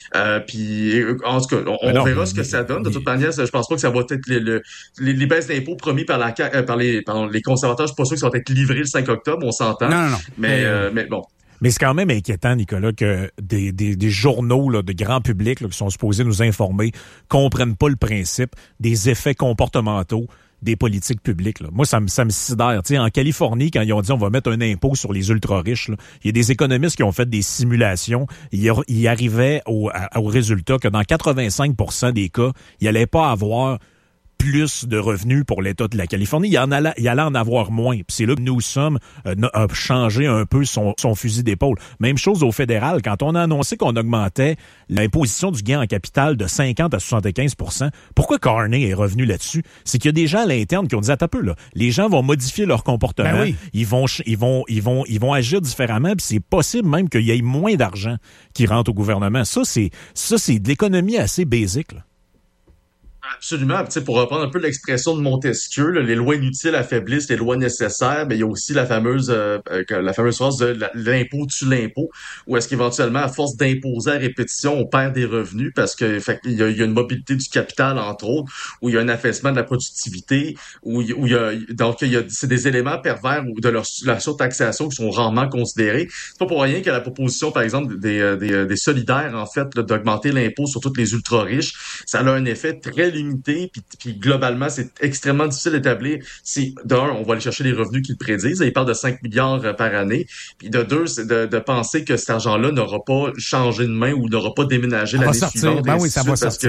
Puis en tout cas, on verra ce que ça donne. De toute manière, je pense pas que ça va être les baisses d'impôts promis par les conservateurs. Je suis pas sûr que ça va être livré le 5 octobre, on s'entend. Non. Mais bon. Mais c'est quand même inquiétant, Nicolas, que des journaux là, de grand public là, qui sont supposés nous informer comprennent pas le principe des effets comportementaux des politiques publiques. Là. Moi, ça me sidère. T'sais, en Californie, quand ils ont dit on va mettre un impôt sur les ultra-riches, là, il y a des économistes qui ont fait des simulations. Ils arrivaient au résultat que dans 85% des cas, il n'allait pas avoir plus de revenus pour l'État de la Californie. Il allait en avoir moins. Puis c'est là que nous sommes a changé un peu son fusil d'épaule. Même chose au fédéral. Quand on a annoncé qu'on augmentait l'imposition du gain en capital de 50 à 75%, pourquoi Carney est revenu là-dessus? C'est qu'il y a des gens à l'interne qui ont dit attends un peu, là, les gens vont modifier leur comportement. Ben oui. Ils vont agir différemment. Puis c'est possible même qu'il y ait moins d'argent qui rentre au gouvernement. Ça, c'est de l'économie assez basique, là. Absolument. Pour reprendre un peu l'expression de Montesquieu, là, les lois inutiles affaiblissent les lois nécessaires, mais il y a aussi la fameuse phrase de l'impôt tue l'impôt, où est-ce qu'éventuellement, à force d'imposer à répétition, on perd des revenus parce que il y a une mobilité du capital, entre autres, où il y a un affaissement de la productivité, c'est des éléments pervers de la surtaxation qui sont rarement considérés. C'est pas pour rien que la proposition, par exemple, des solidaires, en fait, là, d'augmenter l'impôt sur tous les ultra-riches, ça a un effet très limité, puis globalement, c'est extrêmement difficile d'établir si, d'un, on va aller chercher les revenus qu'ils prédisent. Ils parlent de 5 milliards par année. Puis de deux, c'est de penser que cet argent-là n'aura pas changé de main ou n'aura pas déménagé l'année suivante. Ben oui, ça va sortir.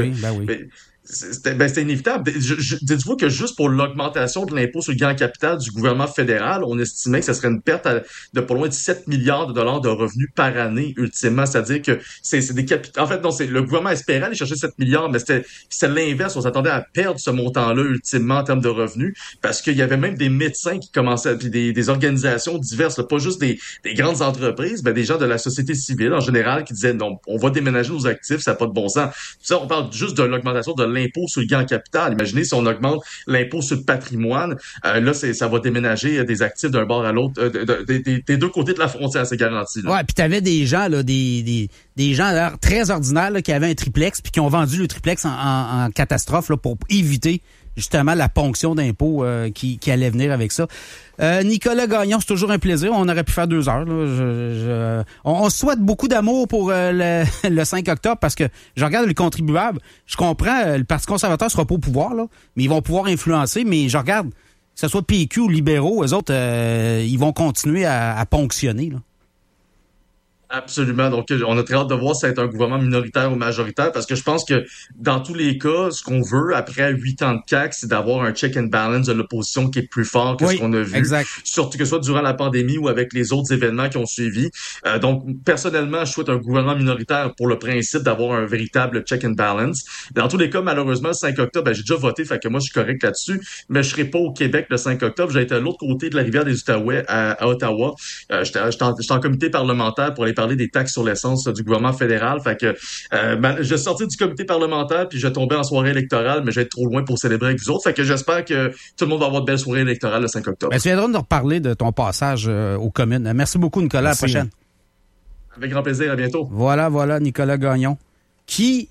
C'était inévitable. Dites-vous que juste pour l'augmentation de l'impôt sur le gain en capital du gouvernement fédéral, on estimait que ça serait une perte de pas loin de 7 milliards de dollars de revenus par année, ultimement. C'est-à-dire que c'est des capitaux. En fait, non, le gouvernement espérait aller chercher 7 milliards, mais c'était l'inverse. On s'attendait à perdre ce montant-là, ultimement, en termes de revenus, parce qu'il y avait même des médecins qui commençaient, puis des organisations diverses, là, pas juste des grandes entreprises, mais des gens de la société civile, en général, qui disaient, non, on va déménager nos actifs, ça n'a pas de bon sens. Ça, on parle juste de l'augmentation de l'impôt sur le gain en capital. Imaginez si on augmente l'impôt sur le patrimoine, là, ça va déménager des actifs d'un bord à l'autre, des deux côtés de la frontière, c'est garanti. Là. Ouais, puis t'avais des gens, là, des gens là, très ordinaires là, qui avaient un triplex puis qui ont vendu le triplex en catastrophe là, pour éviter justement la ponction d'impôts qui allait venir avec ça. Nicolas Gagnon, c'est toujours un plaisir. On aurait pu faire 2 heures. Là. On souhaite beaucoup d'amour pour le 5 octobre parce que je regarde les contribuables. Je comprends, le Parti conservateur sera pas au pouvoir, là, mais ils vont pouvoir influencer. Mais je regarde, que ce soit PQ ou libéraux, eux autres, ils vont continuer à ponctionner, là. Absolument. Donc, on a très hâte de voir si ça va être un gouvernement minoritaire ou majoritaire, parce que je pense que dans tous les cas, ce qu'on veut après 8 ans de CAQ, c'est d'avoir un check and balance de l'opposition qui est plus fort que ce qu'on a vu. Exact. Surtout que ce soit durant la pandémie ou avec les autres événements qui ont suivi. Donc, personnellement, je souhaite un gouvernement minoritaire pour le principe d'avoir un véritable check and balance. Dans tous les cas, malheureusement, le 5 octobre, j'ai déjà voté, fait que moi, je suis correct là-dessus, mais je serai pas au Québec le 5 octobre. J'ai été à l'autre côté de la rivière des Outaouais, à Ottawa. J'étais en comité parlementaire pour aller parler des taxes sur l'essence du gouvernement fédéral. Fait que je sortais du comité parlementaire puis je tombais en soirée électorale, mais j'étais trop loin pour célébrer avec vous autres. Fait que j'espère que tout le monde va avoir de belles soirées électorales le 5 octobre. Ben, tu viendras nous reparler de ton passage aux communes. Merci beaucoup, Nicolas. Merci. À la prochaine. Avec grand plaisir. À bientôt. Voilà, Nicolas Gagnon, qui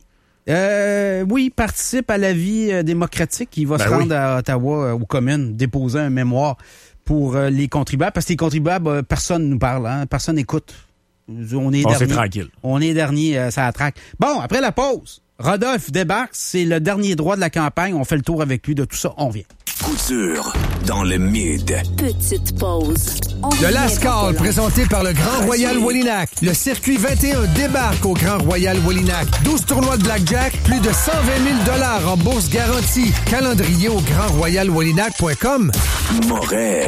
participe à la vie démocratique. Il va se rendre à Ottawa, aux communes, déposer un mémoire pour les contribuables. Parce que les contribuables, personne ne nous parle, hein? Personne n'écoute. On est dernier. C'est tranquille. On est dernier, ça attraque. Bon, après la pause, Rodolphe débarque. C'est le dernier droit de la campagne. On fait le tour avec lui de tout ça. On vient. Couture dans le mid. Petite pause. Le Lascar, présenté par le Grand Royal Wallinac. Le circuit 21 débarque au Grand Royal Wallinac. 12 tournois de blackjack, plus de 120 000 $ en bourse garantie. Calendrier au grandroyalwallinac.com. Moret.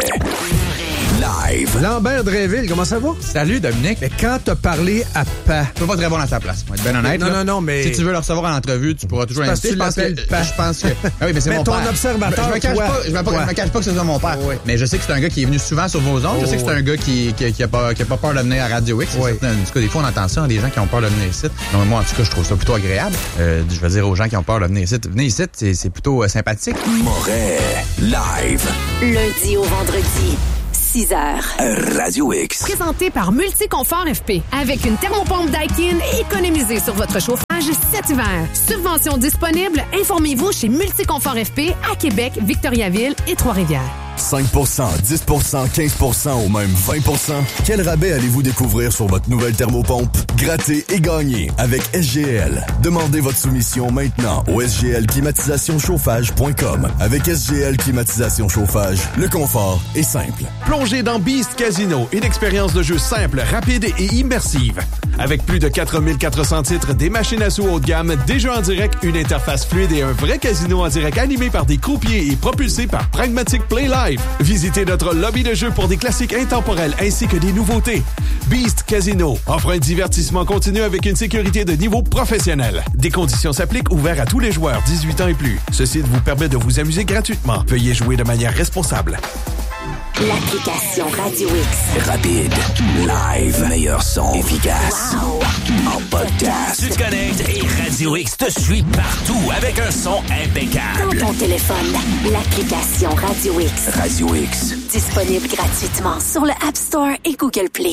Live. Lambert Dreville, comment ça va? Salut, Dominique. Mais quand t'as parlé à Pa... Je peux pas très bon à sa place, moi, être bien honnête. Non, mais... Si tu veux le recevoir en entrevue, tu pourras toujours insister. Je pense que... Ah oui, mais c'est mais mon ton père. Observateur, je me cache pas que c'est ça mon père. Ouais. Mais je sais que c'est un gars qui est venu souvent sur vos ondes. Je sais que c'est un gars qui a pas peur de venir à Radio X. Ouais. En tout cas, des fois, on entend ça, des gens qui ont peur de venir ici. Donc, moi, en tout cas, je trouve ça plutôt agréable. Je veux dire aux gens qui ont peur de venir ici. Venez ici, c'est plutôt sympathique. Moret. Live. Lundi au vendredi, 6 heures. Radio X. Présenté par Multiconfort FP. Avec une thermopompe Daikin, économisez sur votre chauffage cet hiver. Subvention disponible. Informez-vous chez Multiconfort FP à Québec, Victoriaville et Trois-Rivières. 5%, 10%, 15% ou même 20%. Quel rabais allez-vous découvrir sur votre nouvelle thermopompe? Grattez et gagnez avec SGL. Demandez votre soumission maintenant au sglclimatisation-chauffage.com. Avec SGL Climatisation Chauffage, le confort est simple. Plongez dans Beast Casino, une expérience de jeu simple, rapide et immersive. Avec plus de 4400 titres, des machines à sous haut de gamme, des jeux en direct, une interface fluide et un vrai casino en direct animé par des croupiers et propulsé par Pragmatic Play Live. Visitez notre lobby de jeux pour des classiques intemporels ainsi que des nouveautés. Beast Casino offre un divertissement continu avec une sécurité de niveau professionnel. Des conditions s'appliquent, ouvert à tous les joueurs 18 ans et plus. Ce site vous permet de vous amuser gratuitement. Veuillez jouer de manière responsable. L'application Radio X. Rapide, live, meilleur son, efficace. Wow. En podcast. Tu te connectes et Radio X te suit partout avec un son impeccable. Dans ton téléphone, l'application Radio X. Radio X. Disponible gratuitement sur le App Store et Google Play.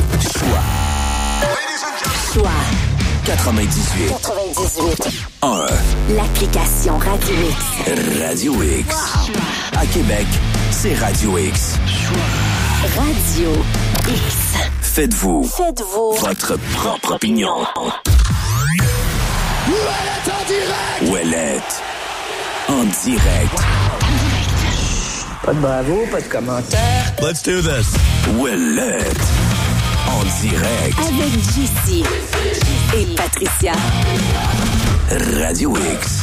Choix 98. 1. L'application Radio X. Radio X. Wow. À Québec, c'est Radio X. Radio X. Faites-vous votre propre opinion. Ouellette en direct. Pas de bravo, pas de commentaire. Let's do this. Ouellette en direct. Avec JC et Patricia. Radio X.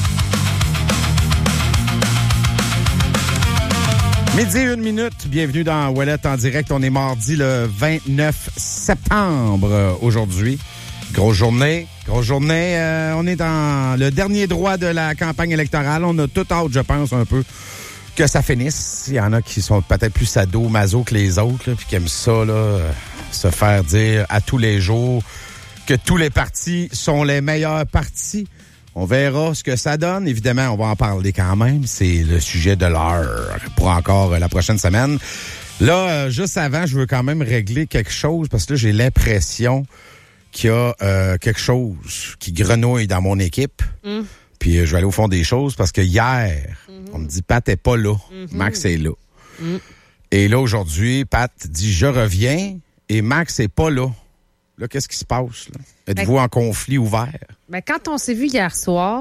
Midi 1 minute, bienvenue dans Ouellette en direct. On est mardi le 29 septembre aujourd'hui. Grosse journée. On est dans le dernier droit de la campagne électorale. On a tout hâte, je pense, un peu que ça finisse. Il y en a qui sont peut-être plus sadomaso que les autres, là, puis qui aiment ça, là, se faire dire à tous les jours que tous les partis sont les meilleurs partis. On verra ce que ça donne. Évidemment, on va en parler quand même. C'est le sujet de l'heure pour encore la prochaine semaine. Là, juste avant, je veux quand même régler quelque chose parce que là, j'ai l'impression qu'il y a quelque chose qui grenouille dans mon équipe. Puis je vais aller au fond des choses parce que hier, on me dit Pat est pas là. Max est là. Et là, aujourd'hui, Pat dit je reviens et Max est pas là. Là, qu'est-ce qui se passe? Là? Êtes-vous en conflit ouvert? Ben, quand on s'est vu hier soir,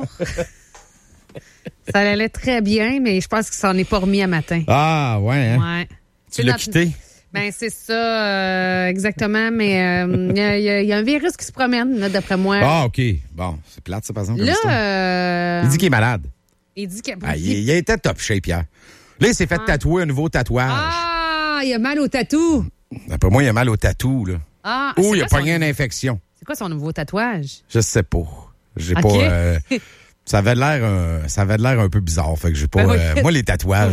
ça allait très bien, mais je pense qu'il s'en est pas remis à matin. Ah, ouais, hein? Ouais. Tu l'as quitté? Ben, c'est ça, exactement, mais il y a un virus qui se promène, là, d'après moi. Ah, OK. Bon, c'est plate, ça, par exemple. Là, il dit qu'il est malade. Il dit qu'il il était top shape hier. Là, il s'est fait tatouer un nouveau tatouage. Ah, il a mal au tatou. D'après moi, il a mal au tatou, là. Ah, ou il a pogné une infection. C'est quoi son nouveau tatouage? Je sais pas. J'ai pas. Ça avait l'air un peu bizarre. Fait que j'ai pas. Moi, les tatouages.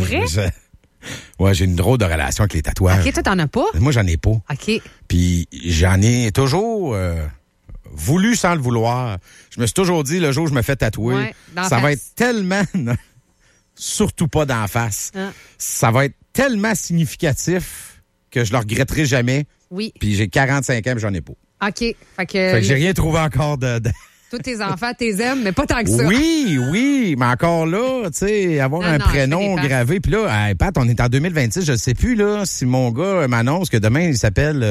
Ouais, j'ai une drôle de relation avec les tatouages. OK, toi, t'en as pas? Moi, j'en ai pas. OK. Puis j'en ai toujours voulu sans le vouloir. Je me suis toujours dit, le jour où je me fais tatouer, ça va être tellement. Surtout pas d'en face. Ça va être tellement significatif que je le regretterai jamais. Oui. Puis j'ai 45 ans, mais j'en ai pas. OK. Fait que j'ai rien trouvé encore de... Tous tes enfants, t'es aimes, mais pas tant que ça. Oui, mais encore là, tu sais, avoir un prénom gravé. Puis là, hey, Pat, on est en 2026, je sais plus là si mon gars m'annonce que demain, il s'appelle...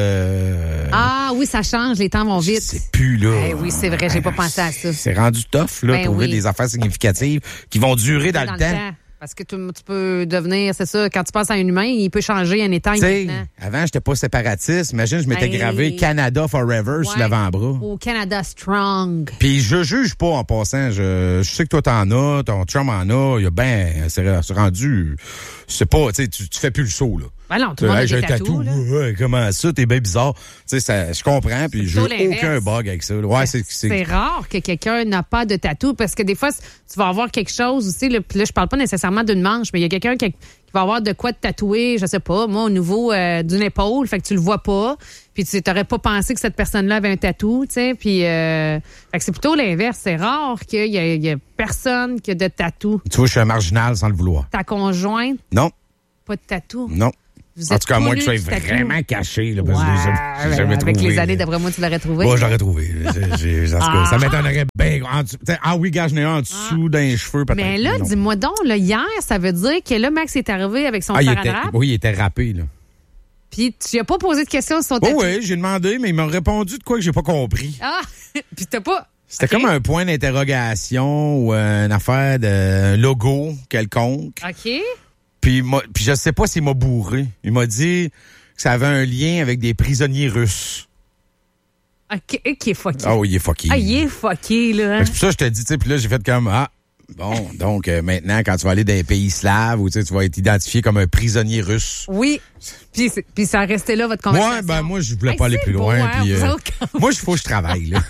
Ah oui, ça change, les temps vont vite. Je sais plus, là. Oui, c'est vrai, j'ai pas pensé à ça. C'est rendu tough, là, trouver des affaires significatives qui vont durer dans le temps. Parce que tu peux devenir, c'est ça, quand tu passes à un humain, il peut changer un état maintenant. Avant, j'étais pas séparatiste. Imagine, je m'étais gravé Canada Forever sur l'avant-bras. Au Canada Strong. Puis je juge pas en passant. Je sais que toi, t'en as, ton chum en a. Il y a c'est rendu... C'est pas, tu sais, tu fais plus le saut, là. Ben non, tout le monde a des tatous, là. Ouais, comment ça? T'es bien bizarre. Tu sais, je comprends, puis j'ai aucun bug avec ça. Ouais, c'est rare que quelqu'un n'a pas de tatou, parce que des fois, tu vas avoir quelque chose aussi, là, puis là, je parle pas nécessairement d'une manche, mais il y a quelqu'un qui va avoir de quoi te tatouer, je sais pas, moi, au niveau d'une épaule, fait que tu le vois pas, puis tu n'aurais pas pensé que cette personne-là avait un tatou, tu sais, puis fait que c'est plutôt l'inverse. C'est rare qu'il y ait personne qui a de tatou. Tu vois, je suis un marginal sans le vouloir. Ta conjointe? Non. Pas de tatou? Non. En tout cas, moi que je sois vraiment caché, là, parce que j'ai jamais trouvé. Avec les années, d'après moi, tu l'aurais trouvé. Moi, j'aurais trouvé. Ça m'étonnerait bien. Oui, gars, j'en ai un en dessous d'un cheveu, peut-être. Mais là, dis-moi donc, là, hier, ça veut dire que là, Max est arrivé avec son sparadrap. Oui, il était râpé, là. Puis tu n'as pas posé de questions sur son tatou. Oui, j'ai demandé, mais il m'a répondu de quoi que j'ai pas compris. Ah! Puis t'as pas... C'était comme un point d'interrogation ou une affaire de logo quelconque. OK. Puis je sais pas s'il m'a bourré. Il m'a dit que ça avait un lien avec des prisonniers russes. OK, qui est fucké. Ah oui, il est fucké. Ah, il est fucké, là. C'est pour ça que je te dis, tu sais, puis là, j'ai fait comme, bon, donc maintenant, quand tu vas aller dans les pays slaves, ou tu vas être identifié comme un prisonnier russe. Oui. Puis ça restait là, votre conversation. Ouais, ben moi, je voulais pas aller plus loin. Puis, moi, il faut que je travaille, là.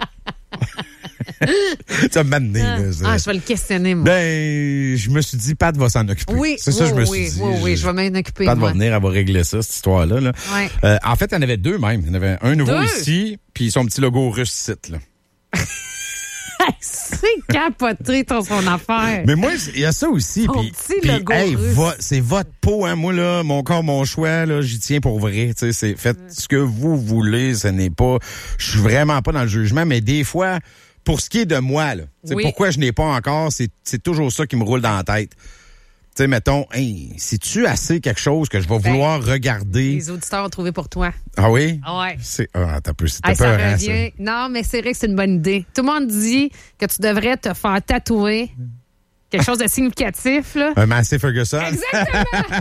Ça m'a amené, là. Je vais le questionner, moi. Ben, je me suis dit, Pat va s'en occuper. Oui, c'est ça, je me suis dit. Oui, je vais m'en occuper. Pat va venir, elle va régler ça, cette histoire-là. Là. Ouais. En fait, il y en avait deux même. Il y en avait un nouveau ici, puis son petit logo russe site, là. C'est capoté, son affaire. Mais moi, il y a ça aussi. Son petit logo russe. C'est votre peau, hein. Moi, là, mon corps, mon choix, là, j'y tiens pour vrai. Tu sais, faites ce que vous voulez. Ce n'est pas... Je suis vraiment pas dans le jugement, mais des fois, pour ce qui est de moi, là, pourquoi je n'ai pas encore, c'est toujours ça qui me roule dans la tête. Tu sais, mettons, c'est-tu assez quelque chose que je vais vouloir regarder? Les auditeurs ont trouvé pour toi. Ah oui? Ouais. T'as peur, ça revient. Non, mais c'est vrai que c'est une bonne idée. Tout le monde dit que tu devrais te faire tatouer quelque chose de significatif, là. Un Massey Ferguson? Exactement!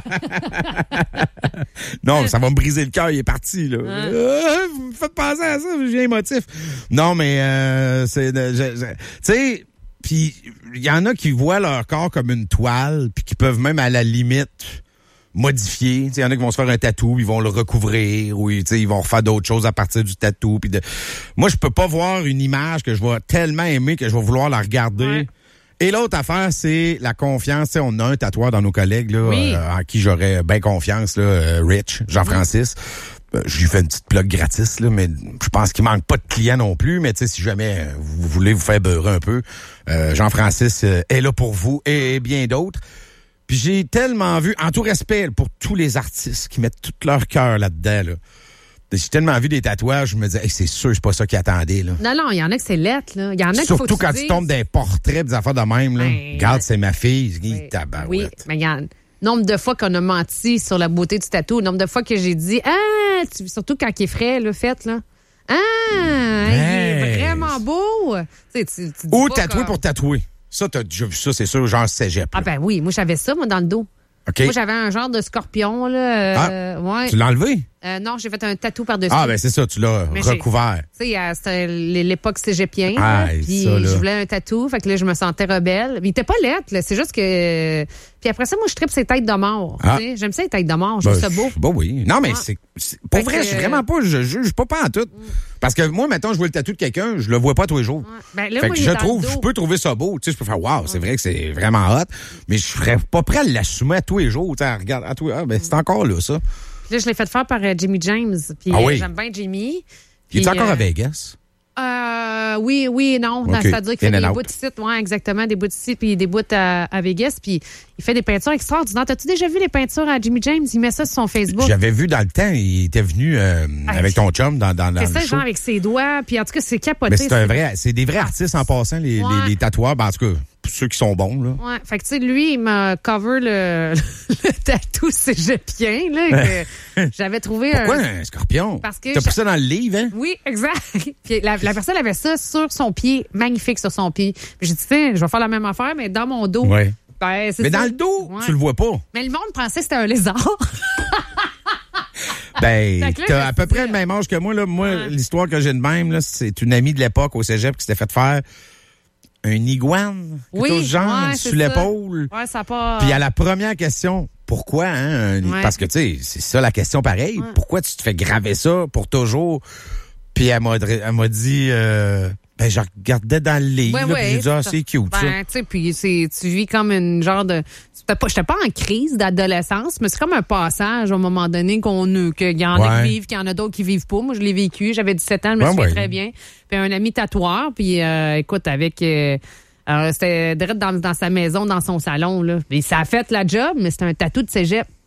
Non, ça va me briser le cœur, il est parti, là. Vous me faites penser à ça, j'ai émotif. Non, mais tu sais... Puis il y en a qui voient leur corps comme une toile, puis qui peuvent même à la limite modifier. Il y en a qui vont se faire un tatou, ils vont le recouvrir, ou ils vont refaire d'autres choses à partir du tatou. Moi, je peux pas voir une image que je vais tellement aimer que je vais vouloir la regarder. Ouais. Et l'autre affaire, c'est la confiance. T'sais, on a un tatoueur dans nos collègues là, en qui j'aurais bien confiance, là, Rich, Jean-Francis. Je lui fais une petite plug gratis, là, mais je pense qu'il manque pas de clients non plus. Mais si jamais vous voulez vous faire beurrer un peu, Jean-Francis est là pour vous et bien d'autres. Puis j'ai tellement vu, en tout respect pour tous les artistes qui mettent tout leur cœur là-dedans, là. J'ai tellement vu des tatouages, je me disais, c'est sûr, c'est pas ça qu'ils attendaient, là. Non, il y en a que c'est lettre, là. Il y en a qui surtout quand tu tombes dans des portraits, des affaires de même, là. Regarde, c'est ma fille. Oui, mais il y a nombre de fois qu'on a menti sur la beauté du tatou, nombre de fois que j'ai dit, surtout quand il est frais, le fait, là. Il est vraiment beau. Ou tatouer pour tatouer. Ça, t'as déjà vu ça, c'est sûr, genre cégep. Ah ben oui, moi j'avais ça, moi, dans le dos. Okay. Moi, j'avais un genre de scorpion, là. Ouais. Tu l'as enlevé? Non, j'ai fait un tatou par-dessus. Ah, ben c'est ça, tu l'as recouvert. Tu sais, c'était l'époque cégepien. Puis je voulais un tatou, fait que là, je me sentais rebelle. Il était pas lettre, là. C'est juste que... Puis après ça, moi, je tripe ces têtes de mort. J'aime ça, les têtes de mort. Je trouve ça beau. Bah oui. Non, mais c'est pour vrai, je suis vraiment pas... Je juge pas en tout. Parce que moi, mettons, je vois le tatou de quelqu'un, je le vois pas tous les jours. Ben, là, fait moi, que je peux trouver ça beau. Tu sais, je peux faire, wow, c'est vrai que c'est vraiment hot. Mais je serais pas prêt à l'assumer à tous les jours. Tu sais, regarde, ben c'est encore là, ça. Là, je l'ai fait faire par Jimmy James. Puis j'aime bien Jimmy. Il est encore à Vegas? Oui et non. Okay. C'est-à-dire qu'il fait des bouts de site, exactement, des bouts de site puis des bouts à Vegas. Puis il fait des peintures extraordinaires. T'as-tu déjà vu les peintures à Jimmy James? Il met ça sur son Facebook. J'avais vu dans le temps, il était venu avec ton chum dans le show. C'est ça, genre avec ses doigts. Puis en tout cas, c'est capoté. Mais c'est des vrais artistes en passant, les tatoueurs. Ben, en tout cas, pour ceux qui sont bons, là. Ouais. Fait que, tu sais, lui, il m'a cover le tatou cégepien, là, que j'avais trouvé. Pourquoi un scorpion? Parce que. T'as pris ça dans le livre, hein? Oui, exact. Puis la personne avait ça sur son pied, magnifique sur son pied. Puis j'ai dit, je vais faire la même affaire, mais dans mon dos. Ouais. Ben, mais dans le dos, tu le vois pas. Mais le monde pensait que c'était un lézard. Ben, t'as à peu près le même âge que moi, là. Moi, l'histoire que j'ai de même, là, c'est une amie de l'époque au cégep qui s'était fait faire un iguane, quelque chose genre, sur l'épaule. Ouais, ça part. Puis à la première question, pourquoi, hein? Parce que, tu sais, c'est ça la question pareille. Ouais. Pourquoi tu te fais graver ça pour toujours? Puis elle m'a dit, je regardais dans le livre, puis j'ai dit, c'est cute, ça. Tu sais, puis tu vis comme une genre de... J'étais pas en crise d'adolescence, mais c'est comme un passage à un moment donné qu'il y en a qui vivent, qu'il y en a d'autres qui vivent pas. Moi, je l'ai vécu. J'avais 17 ans, je me souviens très bien. Puis un ami tatoueur, puis écoute, avec... c'était direct dans sa maison, dans son salon, là. Et ça a fait la job, mais c'était un tatou de cégep.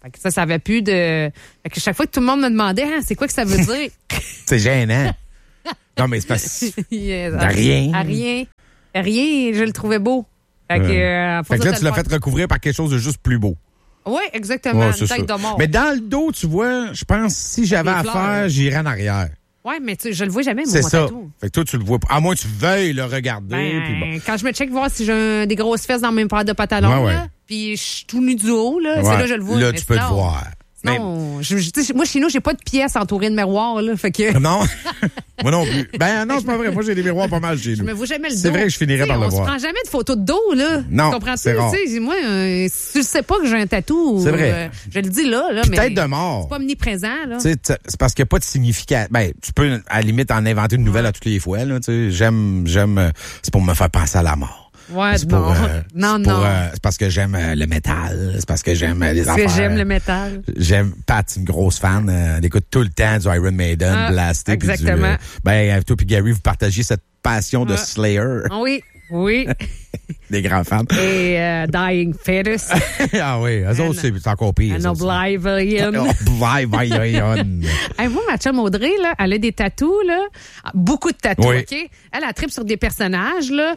Fait que ça avait plus de... Fait que chaque fois que tout le monde me demandait, c'est quoi que ça veut dire? C'est gênant. Non, mais c'est pas... rien. Rien, je le trouvais beau. Fait que là, tu l'as fait recouvrir par quelque chose de juste plus beau. Oui, exactement. Ouais, une tête de mort. Mais dans le dos, tu vois, je pense si j'avais à faire, j'irais en arrière. Oui, mais je le vois jamais, moi, c'est mon ça. tatou. Fait que toi, tu le vois pas. À moins que tu veuilles le regarder. Puis bon. Quand je me check voir si j'ai des grosses fesses dans mes paires de pantalons, là, puis je suis tout nu du haut, là, c'est là je le vois. Là, tu peux te voir. Non, moi, chez nous, j'ai pas de pièces entourées de miroirs, là, fait que... Non, moi non plus. Non, c'est pas vrai. Moi, j'ai des miroirs pas mal chez nous. Je me vois jamais le dos. C'est vrai que je finirais par le voir. On se prend jamais de photos de dos, là. Non, comprends-tu? c'est rare. Moi, si tu sais pas que j'ai un tatou, c'est vrai. Je le dis là, mais... Tête de mort. C'est pas omniprésent, là. C'est parce qu'il n'y a pas de signification. Tu peux, à la limite, en inventer une nouvelle à toutes les fois, là. J'aime, c'est pour me faire penser à la mort. Ouais, c'est non. Non. C'est parce que j'aime le métal. C'est parce que j'aime les affaires. Parce que j'aime le métal. Pat, une grosse fan. Elle écoute tout le temps du Iron Maiden, blasté. Exactement. Toi puis Gary, vous partagez cette passion de Slayer. Oui. Des grands fans. Et Dying Fetus. Ah oui, eux autres, c'est encore pire. And Oblivion. Oblivion. Moi, ma chum Audrey, là, elle a des tatous, là. Beaucoup de tatous, oui. OK? Elle tripe sur des personnages, là,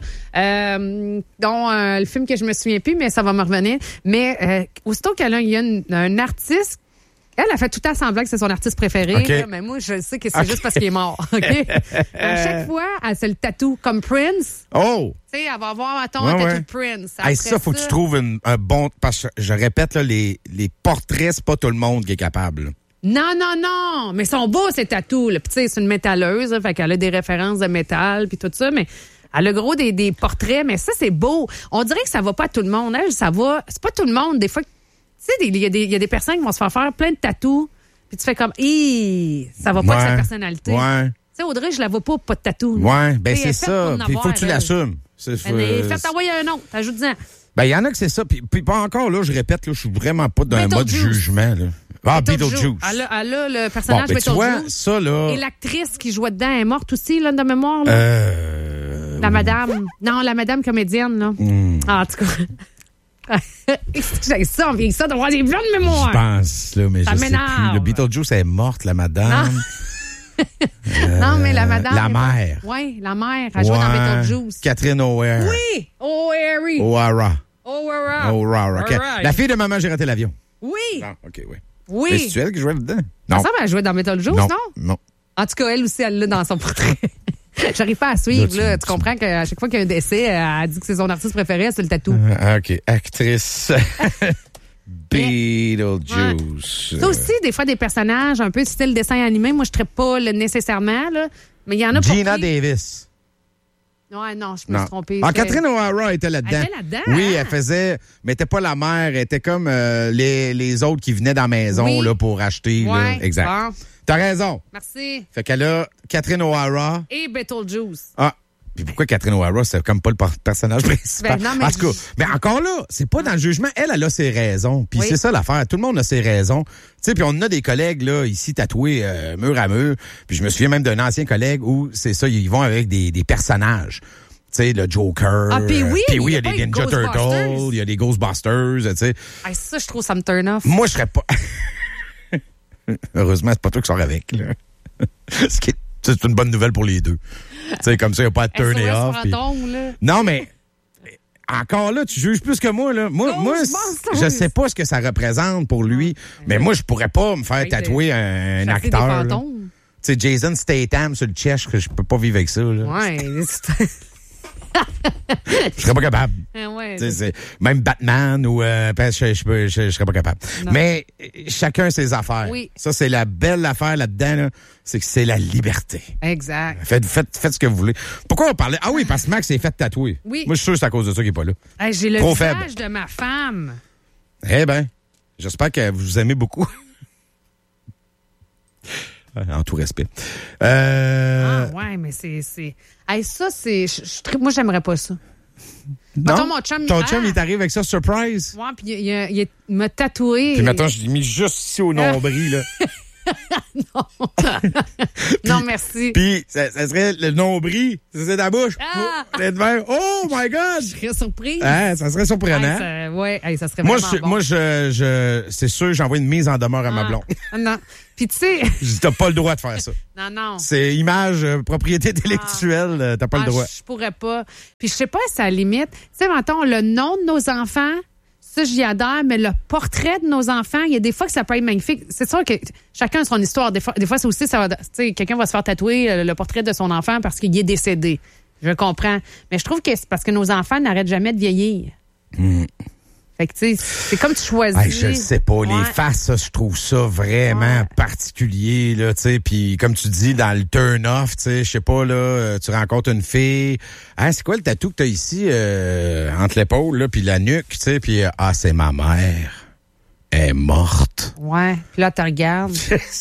dont le film que je me souviens plus, mais ça va me revenir. Mais aussitôt qu'il y a un artiste, elle a fait tout à semblant que c'est son artiste préféré, okay. là, mais moi, je sais que c'est juste parce qu'il est mort. OK? À chaque fois, elle se le tatoue comme Prince. Oh! Tu sais, elle va avoir, un tatou de Prince. Ça, faut que tu trouves un bon... Parce que, je répète, là, les portraits, c'est pas tout le monde qui est capable. Là. Non. Mais ils sont beaux, ces tatous. Puis, tu sais, c'est une métalleuse. Fait qu'elle a des références de métal, puis tout ça. Mais elle a gros des portraits. Mais ça, c'est beau. On dirait que ça va pas à tout le monde. Elle, ça va... C'est pas tout le monde. Des fois... Tu sais, il y a des personnes qui vont se faire plein de tatous, puis tu fais comme, ça va pas avec sa personnalité. Ouais. Tu sais, Audrey, je la vois pas de tatou. Ouais, c'est ça. Puis il faut que tu l'assumes. Faites envoyer un autre, ajoute-en. Il y en a que c'est ça. Puis pas encore, là, je répète, là, je suis vraiment pas dans un mode jugement, là. Beetlejuice. Elle a le personnage Beetlejuice. Tu vois, ça, là... Et l'actrice qui jouait dedans est morte aussi, là, de mémoire, là. La madame. Non, la madame comédienne, là. En tout cas... J'ai ça, on vient ça d'avoir des blancs de mémoire. Je pense, là, mais ça je sais plus. Le Beetlejuice est morte, la madame. Non, mais la madame. La mère. Oui, la mère. Elle jouait dans Beetlejuice. Catherine O'Hara. Oui, O'Hara. Right. La fille de Maman, j'ai raté l'avion. Oui. Ah, OK, oui. Oui. Mais c'est elle qui jouait dedans? Non. Ça, elle jouait dans Beetlejuice, non? En tout cas, elle aussi, elle l'a dans son portrait. J'arrive pas à suivre, là. Tu comprends qu'à chaque fois qu'il y a un décès, elle dit que c'est son artiste préféré, c'est le tatou. OK. Actrice. Beetlejuice. Ça aussi, des fois, des personnages un peu style dessin animé. Moi, je ne traite pas nécessairement, là. Mais il y en a pour Gina Davis. Ouais, non, je me suis trompée. Catherine O'Hara était là-dedans. Elle était là-dedans? Oui, elle faisait... Mais elle n'était pas la mère. Elle était comme les autres qui venaient dans la maison là, pour acheter. Ouais. Là. Exact. Bon. T'as raison. Merci. Fait qu'elle a Catherine O'Hara. Et Beetlejuice. Ah. Puis pourquoi Catherine O'Hara, c'est comme pas le personnage principal? Ben non, en tout cas, mais encore là, c'est pas dans le jugement. Elle a ses raisons. Puis c'est ça l'affaire. Tout le monde a ses raisons. Tu sais, puis on a des collègues là ici tatoués mur à mur. Puis je me souviens même d'un ancien collègue où c'est ça, ils vont avec des personnages. Tu sais, le Joker. Ah, puis oui, il y a des Ninja Turtles, il y a des Ghostbusters, tu sais. Ah, ça, je trouve ça me turn off. Moi, je serais pas... Heureusement, c'est pas toi qui sors avec, là. C'est une bonne nouvelle pour les deux. Tu sais, comme ça, il n'y a pas de turn off. Puis... Non, mais encore là, tu juges plus que moi, là. Moi, je sais pas ce que ça représente pour lui, mais moi, je pourrais pas me faire tatouer un acteur. Tu sais, Jason Statham sur le chest, je peux pas vivre avec ça, là. Ouais, je serais pas capable. Ouais, même Batman ou je serais pas capable. Non. Mais chacun ses affaires. Oui. Ça, c'est la belle affaire là-dedans, là, c'est que c'est la liberté. Exact. Faites ce que vous voulez. Pourquoi on parlait? Ah oui, parce que Max s'est fait tatouer. Oui. Moi, je suis sûr que c'est à cause de ça qu'il n'est pas là. Hey, j'ai le Trop visage faible. de ma femme. Eh bien, j'espère que vous vous aimez beaucoup. En tout respect. Ah ouais, mais c'est... Hey, ça, c'est... Moi, j'aimerais pas ça. Non? Mettons, Ton chum, il t'arrive avec ça, surprise? Ouais, puis il m'a tatoué. Puis maintenant, je l'ai mis juste ici au nombril, là. Non. Non, merci. Puis, ça serait le nombril. Ça serait ta bouche. Ah! Oh my God! Je serais surprise. Hein, ça serait surprenant. Ça serait Moi, vraiment bon. Moi, c'est sûr, j'envoie une mise en demeure à ma blonde. Non. Puis, tu sais... Je dis, t'as pas le droit de faire ça. Non. C'est image, propriété intellectuelle, t'as pas le droit. Je pourrais pas. Puis, je sais pas si à la limite... Tu sais, mettons, le nom de nos enfants... Ça, j'y adhère, mais le portrait de nos enfants, il y a des fois que ça peut être magnifique. C'est sûr que chacun a son histoire. Des fois c'est aussi, quelqu'un va se faire tatouer le portrait de son enfant parce qu'il est décédé. Je comprends. Mais je trouve que c'est parce que nos enfants n'arrêtent jamais de vieillir. Fait que, tu sais, c'est comme tu choisis. Hey, je sais pas. Les faces, ça, je trouve ça vraiment particulier, là, tu sais. Puis, comme tu dis, dans le turn-off, tu sais, je sais pas, là, tu rencontres une fille. Hein, c'est quoi le tatou que t'as ici, entre l'épaule, là, puis la nuque, tu sais, puis, c'est ma mère. Elle est morte. Ouais. Puis là, tu regardes.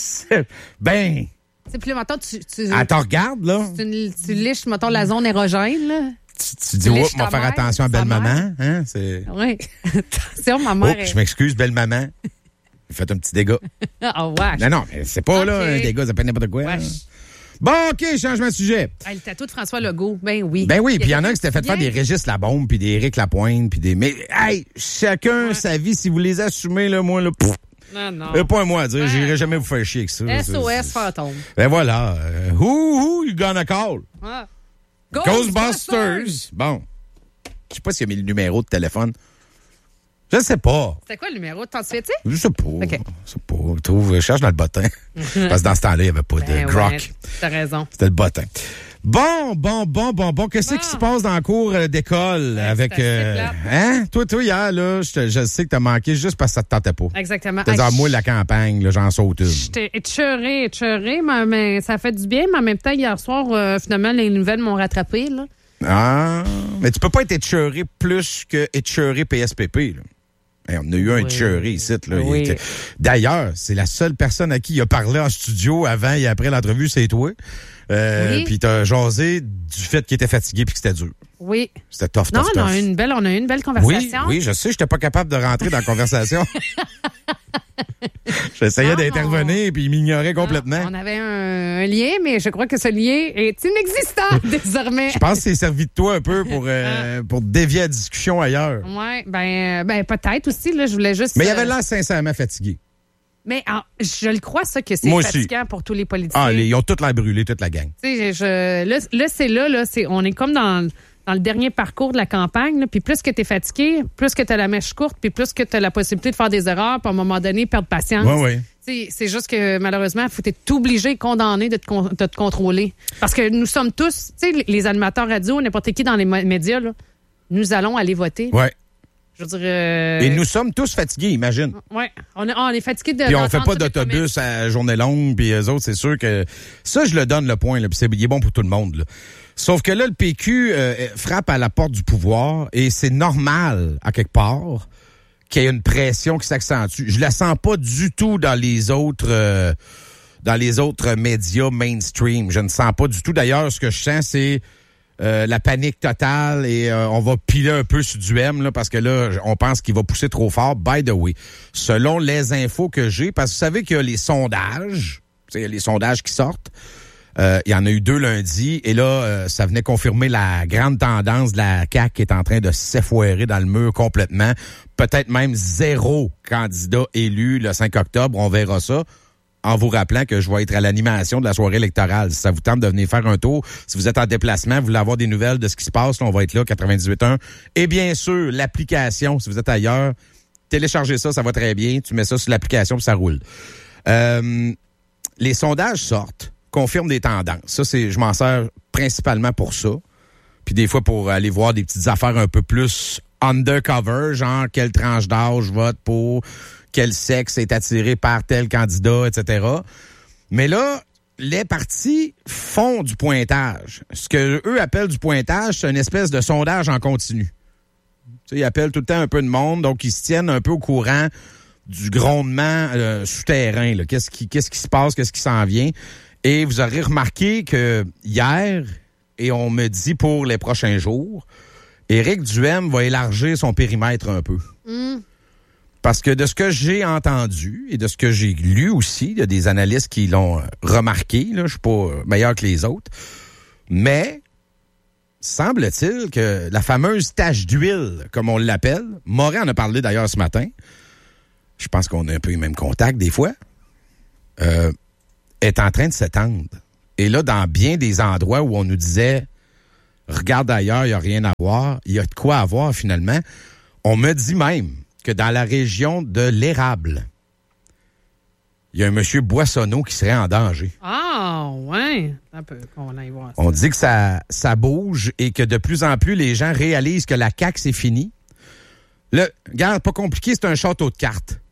Ben. Tu sais, puis là, mettons, tu elle te regarde, là. Tu liches, mettons, la zone érogène, là. Tu dis, oups, on va faire attention à belle-maman. Hein? Oui. Attention, ma mère. Je m'excuse, belle-maman. Faites un petit dégât. Oh, ouais. Non, mais c'est pas là un dégât, ça peut être n'importe quoi. Bon, OK, changement de sujet. Le tatou de François Legault, ben oui. Ben oui, puis il y en a qui s'étaient fait faire des Régis Labombe, puis des Éric Lapointe, puis des... Mais, hey, chacun sa vie, si vous les assumez, là, moi, là, non. Pas un mot à dire, j'irai jamais vous faire chier avec ça. SOS fantôme. Ben voilà. Who you gonna call? Ghostbusters. Bon. Je sais pas s'il a mis le numéro de téléphone. Je sais pas. C'était quoi le numéro? T'en souviens-tu? Je sais pas. Okay. Je sais pas. Je cherche dans le bottin. Parce que dans ce temps-là, il n'y avait pas de grok. Ouais, t'as raison. C'était le bottin. Bon. Qu'est-ce qui se passe dans le cours d'école avec... hein? Toi, hier, là, je sais que t'as manqué juste parce que ça te tentait pas. Exactement. T'as dit, moi, la campagne, là, j'en saute une. J'étais écheurée, mais ça fait du bien. Mais en même temps, hier soir, finalement, les nouvelles m'ont rattrapé, là. Ah, mais tu peux pas être écheuré plus que écheuré PSPP, là. Hey, on a eu un écheuré ici, là. Oui. D'ailleurs, c'est la seule personne à qui il a parlé en studio avant et après l'entrevue, c'est toi. Puis t'as jasé du fait qu'il était fatigué puis que c'était dur. Oui. C'était tough. On a eu une belle conversation. Oui, je sais, j'étais pas capable de rentrer dans la conversation. J'essayais d'intervenir puis il m'ignorait complètement. On avait un lien, mais je crois que ce lien est inexistant désormais. Je pense que c'est servi de toi un peu pour dévier la discussion ailleurs. Oui, ben peut-être aussi, là, je voulais juste... Mais il avait l'air sincèrement fatigué. Mais je le crois, ça, que c'est fatigant pour tous les politiciens. Ils ont toute l'air brûlés, toute la gang. Tu sais, on est comme dans le dernier parcours de la campagne, là, puis plus que tu es fatigué, plus que tu as la mèche courte, puis plus que tu as la possibilité de faire des erreurs, puis à un moment donné, perdre patience. Oui. C'est juste que, malheureusement, il faut être obligé, condamné de te contrôler. Parce que nous sommes tous, tu sais, les animateurs radio, n'importe qui dans les médias, là, nous allons aller voter. Oui. Je veux dire... Et nous sommes tous fatigués, imagine. Oui, on est fatigués de... Puis on fait pas d'autobus à journée longue, puis eux autres, c'est sûr que... Ça, je le donne, le point, là, puis il est bon pour tout le monde, là. Sauf que là, le PQ frappe à la porte du pouvoir, et c'est normal, à quelque part, qu'il y ait une pression qui s'accentue. Je la sens pas du tout dans les autres médias mainstream. Je ne sens pas du tout. D'ailleurs, ce que je sens, c'est... la panique totale et on va piler un peu sur du M là, parce que là, on pense qu'il va pousser trop fort. By the way, selon les infos que j'ai, parce que vous savez qu'il y a les sondages, il y a les sondages qui sortent. Il y en a eu 2 lundi et là, ça venait confirmer la grande tendance de la CAQ qui est en train de s'effoirer dans le mur complètement. Peut-être même 0 candidat élu le 5 octobre, on verra ça. En vous rappelant que je vais être à l'animation de la soirée électorale. Si ça vous tente de venir faire un tour, si vous êtes en déplacement, vous voulez avoir des nouvelles de ce qui se passe, là, on va être là, 98.1. Et bien sûr, l'application, si vous êtes ailleurs, téléchargez ça, ça va très bien. Tu mets ça sur l'application puis ça roule. Les sondages sortent, confirment des tendances. Ça, je m'en sers principalement pour ça. Puis des fois pour aller voir des petites affaires un peu plus undercover, genre quelle tranche d'âge vote pour... quel sexe est attiré par tel candidat, etc. Mais là, les partis font du pointage. Ce que eux appellent du pointage, c'est une espèce de sondage en continu. Tu sais, ils appellent tout le temps un peu de monde, donc ils se tiennent un peu au courant du grondement souterrain. Là. Qu'est-ce qui se passe, qu'est-ce qui s'en vient. Et vous aurez remarqué que hier, et on me dit pour les prochains jours, Éric Duhaime va élargir son périmètre un peu. Parce que de ce que j'ai entendu et de ce que j'ai lu aussi, il y a des analystes qui l'ont remarqué, là, je suis pas meilleur que les autres, mais semble-t-il que la fameuse tache d'huile, comme on l'appelle, Morin en a parlé d'ailleurs ce matin, je pense qu'on a un peu les mêmes contacts des fois, est en train de s'étendre. Et là, dans bien des endroits où on nous disait « Regarde ailleurs, il n'y a rien à voir », il y a de quoi à voir finalement. On me dit même que dans la région de l'Érable, il y a un monsieur Boissonneau qui serait en danger. Ah, ouais. Un peu qu'on aille voir ça. On dit que ça bouge et que de plus en plus, les gens réalisent que la CAQ, c'est fini. Regarde, pas compliqué, c'est un château de cartes.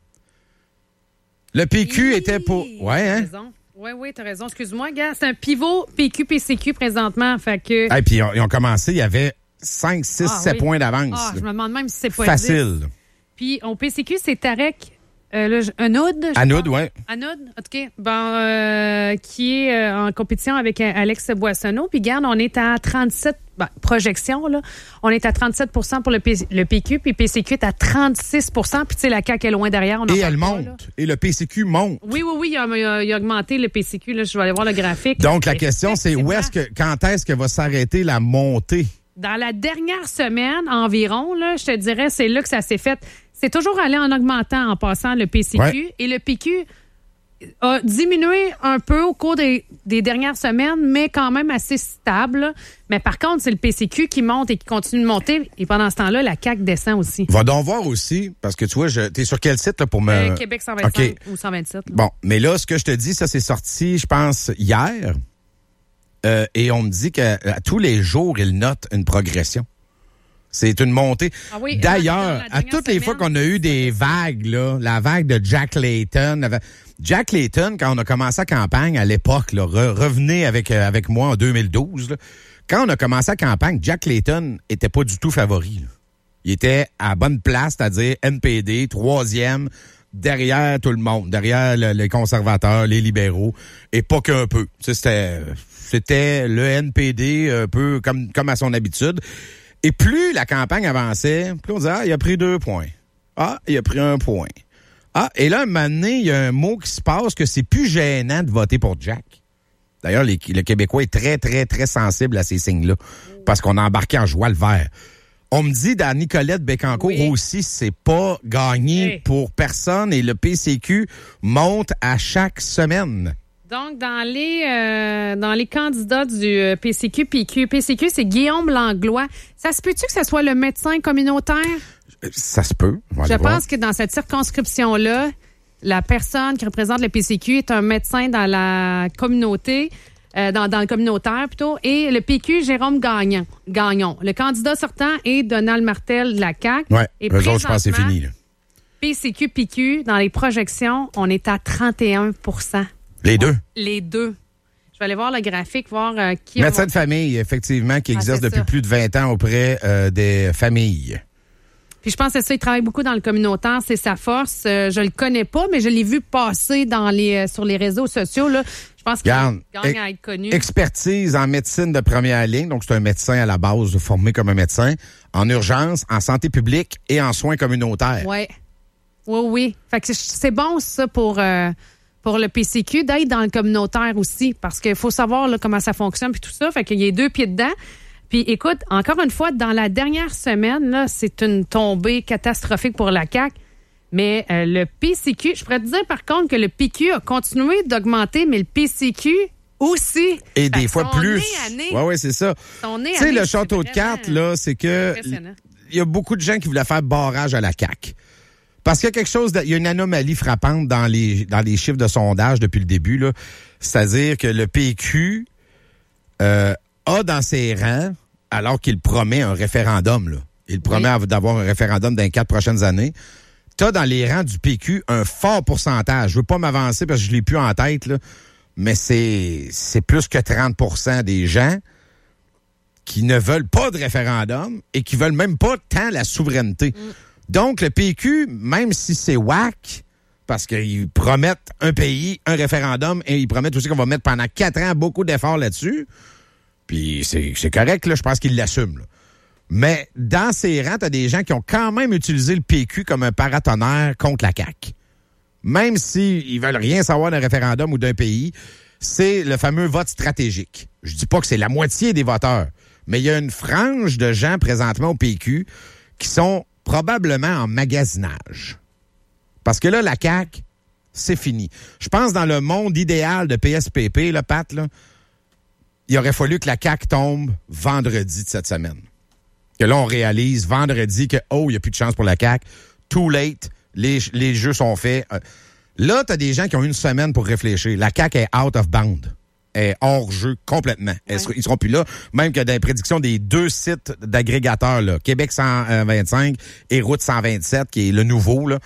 Le PQ était pour... Ouais, hein? Oui, t'as raison. Excuse-moi, gars. C'est un pivot PQ-PCQ présentement. Fait que... Et puis, ils ont commencé, il y avait 5, 6, 7 points d'avance. Ah, je me demande même si c'est pas facile. 10. Puis, au PCQ, c'est Tarek Anoud. Anoud, oui. Anoud, OK. Bon, qui est en compétition avec Alex Boissonneau. Puis, regarde, on est à 37... projection, là. On est à 37 pour le PQ, puis PCQ est à 36 puis tu sais, la CAQ est loin derrière. Et elle monte. Là. Et le PCQ monte. Oui, il a augmenté le PCQ. Là, je vais aller voir le graphique. Donc, la question, c'est quand est-ce que va s'arrêter la montée? Dans la dernière semaine environ, là, je te dirais, c'est là que ça s'est fait. C'est toujours allé en augmentant en passant le PCQ. Ouais. Et le PQ a diminué un peu au cours des dernières semaines, mais quand même assez stable. Mais par contre, c'est le PCQ qui monte et qui continue de monter. Et pendant ce temps-là, la CAQ descend aussi. Va donc voir aussi, parce que tu vois, t'es sur quel site là, pour me... Québec 125 okay. Ou 127. Là. Bon, mais là, ce que je te dis, ça c'est sorti, je pense, hier. Et on me dit qu'à tous les jours, il note une progression. C'est une montée. Ah oui, d'ailleurs, à toutes les fois qu'on a eu des vagues, là, la vague de Jack Layton... Jack Layton, quand on a commencé la campagne à l'époque, là, revenez avec moi en 2012, là, quand on a commencé la campagne, Jack Layton était pas du tout favori. Là. Il était à bonne place, c'est-à-dire NPD, 3e, derrière tout le monde, derrière les conservateurs, les libéraux, et pas qu'un peu. C'était le NPD un peu comme à son habitude. Et plus la campagne avançait, plus on disait « Ah, il a pris 2 points. Ah, il a pris 1 point. » Ah, et là, un moment donné, il y a un mot qui se passe que c'est plus gênant de voter pour Jack. D'ailleurs, le Québécois est très, très, très sensible à ces signes-là parce qu'on a embarqué en joie le vert. On me dit, dans Nicolette Bécancourt aussi, c'est pas gagné pour personne et le PCQ monte à chaque semaine. Donc, dans les candidats du PCQ, c'est Guillaume Langlois. Ça se peut-tu que ce soit le médecin communautaire? Ça se peut. Je pense que dans cette circonscription-là, la personne qui représente le PCQ est un médecin dans la communauté, dans le communautaire plutôt, et le PQ, Jérôme Gagnon. Le candidat sortant est Donald Martel de la CAQ. Oui, eux autres, je pense que c'est fini. Là. PCQ, dans les projections, on est à 31 %. Les deux? Les deux. Je vais aller voir le graphique, voir qui... Médecin de famille, effectivement, qui exerce depuis plus de 20 ans auprès des familles. Puis je pense que c'est ça, il travaille beaucoup dans le communautaire, c'est sa force. Je le connais pas, mais je l'ai vu passer sur les réseaux sociaux. Là. Je pense qu'il gagne à être connu. Expertise en médecine de première ligne, donc c'est un médecin à la base, formé comme un médecin, en urgence, en santé publique et en soins communautaires. Oui. Fait que c'est bon ça pour le PCQ d'être dans le communautaire aussi, parce qu'il faut savoir là, comment ça fonctionne puis tout ça. Fait qu'il y a 2 pieds dedans. Puis écoute, encore une fois, dans la dernière semaine, là, c'est une tombée catastrophique pour la CAQ. Mais le PCQ, je pourrais te dire par contre que le PQ a continué d'augmenter, mais le PCQ aussi. Et des fois plus. Oui, c'est ça. Tu sais, le château de cartes, là, c'est que il y a beaucoup de gens qui voulaient faire barrage à la CAQ. Parce qu'il y a quelque chose, il y a une anomalie frappante dans les chiffres de sondage depuis le début, là. C'est-à-dire que le PQ a dans ses rangs, alors qu'il promet un référendum, là. Il promet d'avoir un référendum dans les 4 prochaines années. T'as dans les rangs du PQ un fort pourcentage. Je veux pas m'avancer parce que je l'ai plus en tête, là. Mais c'est plus que 30 % des gens qui ne veulent pas de référendum et qui veulent même pas tant la souveraineté. Donc, le PQ, même si c'est whack, parce qu'ils promettent un pays, un référendum, et ils promettent aussi qu'on va mettre pendant 4 ans beaucoup d'efforts là-dessus, puis c'est correct, là, je pense qu'ils l'assument. Là. Mais dans ces rangs, t'as des gens qui ont quand même utilisé le PQ comme un paratonnerre contre la CAQ. Même s'ils veulent rien savoir d'un référendum ou d'un pays, c'est le fameux vote stratégique. Je dis pas que c'est la moitié des voteurs, mais il y a une frange de gens présentement au PQ qui sont probablement en magasinage. Parce que là, la CAQ, c'est fini. Je pense dans le monde idéal de PSPP, là, Pat, là, il aurait fallu que la CAQ tombe vendredi de cette semaine. Que là, on réalise vendredi que, il n'y a plus de chance pour la CAQ. Too late. Les jeux sont faits. Là, tu as des gens qui ont une semaine pour réfléchir. La CAQ est out of bound. Elle est hors jeu complètement. Ouais. Ils seront plus là. Même que dans les prédictions des 2 sites d'agrégateurs, là, Québec 125 et Route 127, qui est le nouveau, là,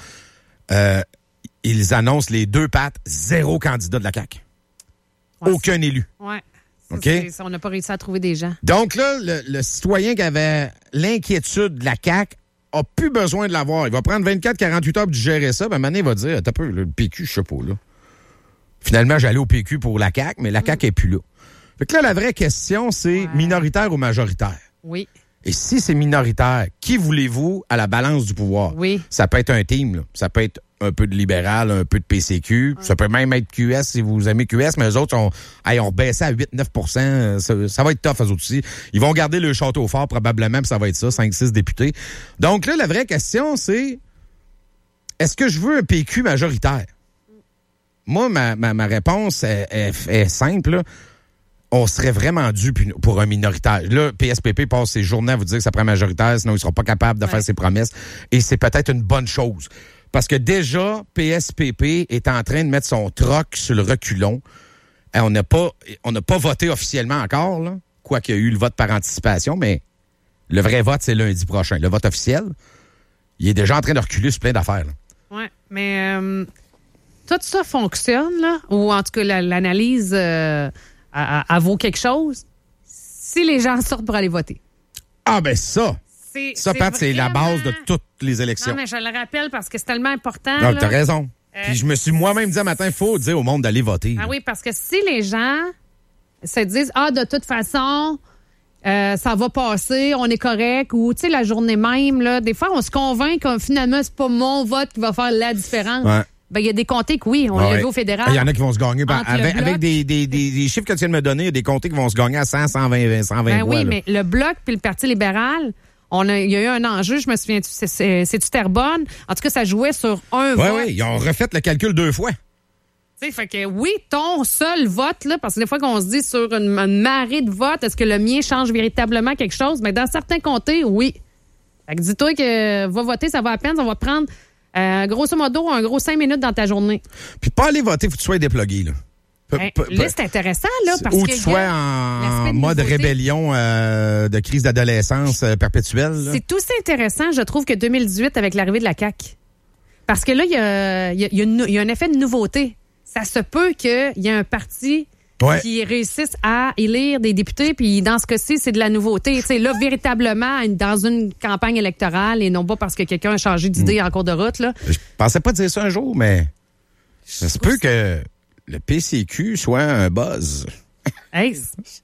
ils annoncent les 2 pattes, 0 candidat de la CAQ. Ouais, aucun élu. Ouais. Okay? On n'a pas réussi à trouver des gens. Donc là, le citoyen qui avait l'inquiétude de la CAQ a plus besoin de l'avoir. Il va prendre 24-48 heures pour gérer ça. Ben, maintenant, il va dire, t'as peu, le PQ, je sais pas, là. Finalement, j'allais au PQ pour la CAQ, mais la CAQ est plus là. Fait que là, la vraie question, c'est minoritaire ou majoritaire? Oui. Et si c'est minoritaire, qui voulez-vous à la balance du pouvoir? Oui. Ça peut être un team, là. Ça peut être un peu de libéral, un peu de PCQ. Ça peut même être QS si vous aimez QS, mais eux autres ont baissé à 8-9 %. Ça va être tough, eux autres aussi. Ils vont garder le château fort probablement, puis ça va être ça, 5-6 députés. Donc là, la vraie question, c'est est-ce que je veux un PQ majoritaire? Moi, ma réponse est simple, là. On serait vraiment dû pour un minoritaire. Là, PSPP passe ses journées à vous dire que ça prend majoritaire, sinon ils ne seront pas capables de faire ses promesses. Et c'est peut-être une bonne chose. Parce que déjà, PSPP est en train de mettre son troc sur le reculon. Et on n'a pas voté officiellement encore, là, quoi qu'il y a eu le vote par anticipation, mais le vrai vote, c'est lundi prochain. Le vote officiel, il est déjà en train de reculer sur plein d'affaires. Oui, mais tout ça fonctionne, là, ou en tout cas l'analyse elle vaut quelque chose si les gens sortent pour aller voter. Ah ben ça! Ça, Pat, c'est la base de toutes les élections. Non, mais je le rappelle parce que c'est tellement important. Non, t'as raison. Puis je me suis moi-même dit un matin, il faut dire au monde d'aller voter. Ah oui, parce que si les gens se disent, de toute façon, ça va passer, on est correct, ou, tu sais, la journée même, là, des fois, on se convainc que finalement, c'est pas mon vote qui va faire la différence. Ouais. Ben, il y a des comtés que oui, on l'a vu au fédéral. Il y en a qui vont se gagner. Avec des chiffres que tu viens de me donner, il y a des comtés qui vont se gagner à 100, 120, 120 ben voix. Oui, mais le Bloc puis le Parti libéral, il y a eu un enjeu, je me souviens, c'est-tu Terrebonne? En tout cas, ça jouait sur un vote. Oui, ils ont refait le calcul 2 fois. Tu sais, fait que oui, ton seul vote, là, parce que des fois qu'on se dit sur une marée de votes, est-ce que le mien change véritablement quelque chose? Mais dans certains comtés, oui. Fait que dis-toi que va voter, ça va à peine, ça va te prendre grosso modo un gros 5 minutes dans ta journée. Puis pas aller voter, faut que tu sois déplugué, là. Là, c'est intéressant, là, parce ou que... tu sois en mode rébellion de crise d'adolescence perpétuelle. Là. C'est aussi intéressant, je trouve, que 2018 avec l'arrivée de la CAQ. Parce que là, il y a un effet de nouveauté. Ça se peut qu'il y ait un parti qui réussisse à élire des députés, puis dans ce cas-ci, c'est de la nouveauté. Tu sais, là, véritablement, dans une campagne électorale, et non pas parce que quelqu'un a changé d'idée en cours de route, là. Je pensais pas dire ça un jour, mais ça se peut que le PCQ soit un buzz. Hey,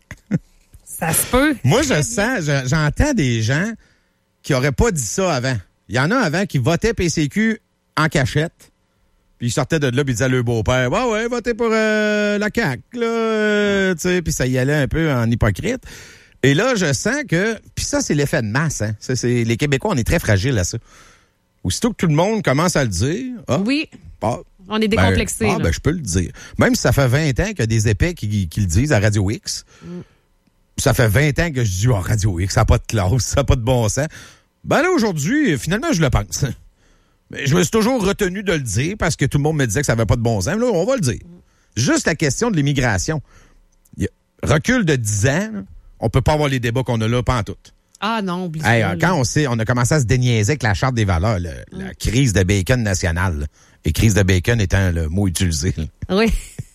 ça se peut. Moi, j'entends des gens qui auraient pas dit ça avant. Il y en a avant qui votaient PCQ en cachette, puis ils sortaient de là puis ils disaient à leur beau-père, ouais, votez pour la CAQ, là, tu sais, puis ça y allait un peu en hypocrite. Et là, je sens que, puis ça, c'est l'effet de masse, hein. Les Québécois, on est très fragiles à ça. Aussitôt que tout le monde commence à le dire, oui. On est décomplexé. Je peux le dire. Même si ça fait 20 ans qu'il y a des épais qui le disent à Radio X, ça fait 20 ans que je dis Radio X, ça n'a pas de classe, ça n'a pas de bon sens. Ben là, aujourd'hui, finalement, je le pense. Mais je me suis toujours retenu de le dire parce que tout le monde me disait que ça n'avait pas de bon sens. Là, on va le dire. Juste la question de l'immigration. Recul de 10 ans, là, on peut pas avoir les débats qu'on a là, pas en tout. Ah non, oublie ça. Quand on a commencé à se déniaiser avec la Charte des valeurs, la crise de bacon nationale, et crise de bacon étant le mot utilisé. Là. Oui.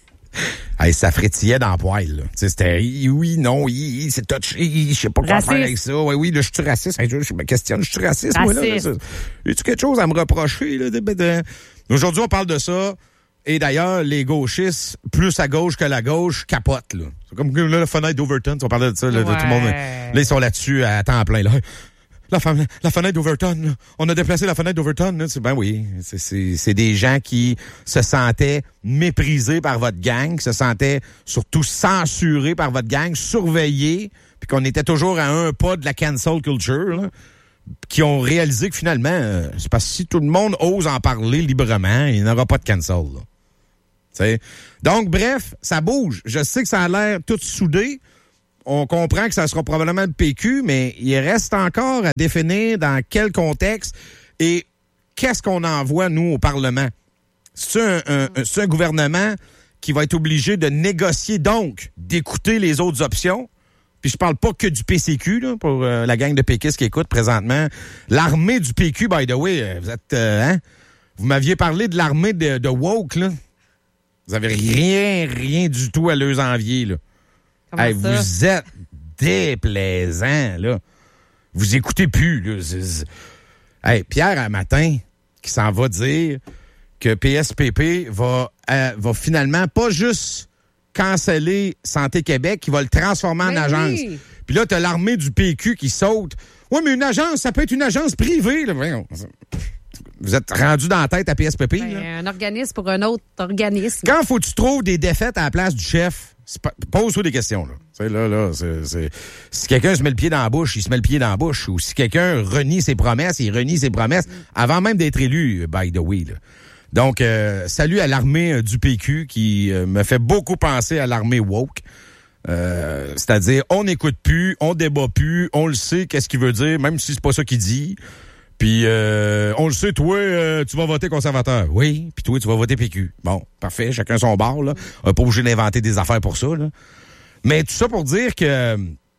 Ça frétillait dans le poil. Là. C'était oui, non, c'est touché, je sais pas quoi faire avec ça. Oui, là, je suis raciste. Je me questionne, je suis raciste, moi, là. As-tu quelque chose à me reprocher, là? Aujourd'hui, on parle de ça. Et d'ailleurs, les gauchistes, plus à gauche que la gauche, capotent, là. C'est comme là, la fenêtre d'Overton, on parlait de ça, là, tout le monde. Là, ils sont là-dessus à temps plein, là. la fenêtre d'Overton, là. On a déplacé la fenêtre d'Overton. Là. Ben oui, c'est des gens qui se sentaient méprisés par votre gang, qui se sentaient surtout censurés par votre gang, surveillés, puis qu'on était toujours à un pas de la cancel culture, là, qui ont réalisé que finalement, c'est parce que si tout le monde ose en parler librement, il n'y aura pas de cancel. Là. T'sais? Donc, bref, ça bouge. Je sais que ça a l'air tout soudé. On comprend que ça sera probablement le PQ, mais il reste encore à définir dans quel contexte et qu'est-ce qu'on envoie, nous, au Parlement. C'est un gouvernement qui va être obligé de négocier, donc, d'écouter les autres options. Puis je parle pas que du PCQ, là, pour la gang de péquistes qui écoute présentement. L'armée du PQ, by the way, vous êtes... Vous m'aviez parlé de l'armée de woke, là. Vous avez rien du tout à leur envier, là. Hey, vous êtes déplaisant, là. Vous écoutez plus, là. Hey, Pierre, un matin, qui s'en va dire que PSPP va finalement pas juste canceller Santé Québec, qui va le transformer en agence. Oui. Puis là, t'as l'armée du PQ qui saute. Ouais, mais une agence, ça peut être une agence privée, là. Vous êtes rendu dans la tête à PSPP, là. Un organisme pour un autre organisme. Quand faut que tu trouves des défaites à la place du chef, pose-toi des questions, là. Tu sais, là, si quelqu'un se met le pied dans la bouche, il se met le pied dans la bouche. Ou si quelqu'un renie ses promesses, il renie ses promesses avant même d'être élu, by the way, là. Donc, salut à l'armée du PQ qui me fait beaucoup penser à l'armée woke. C'est-à-dire, on n'écoute plus, on débat plus, on le sait, qu'est-ce qu'il veut dire, même si c'est pas ça qu'il dit. Puis, on le sait, toi, tu vas voter conservateur. Oui, puis toi, tu vas voter PQ. Bon, parfait, chacun son bord, là. On n'est pas obligé d'inventer des affaires pour ça, là. Mais tout ça pour dire que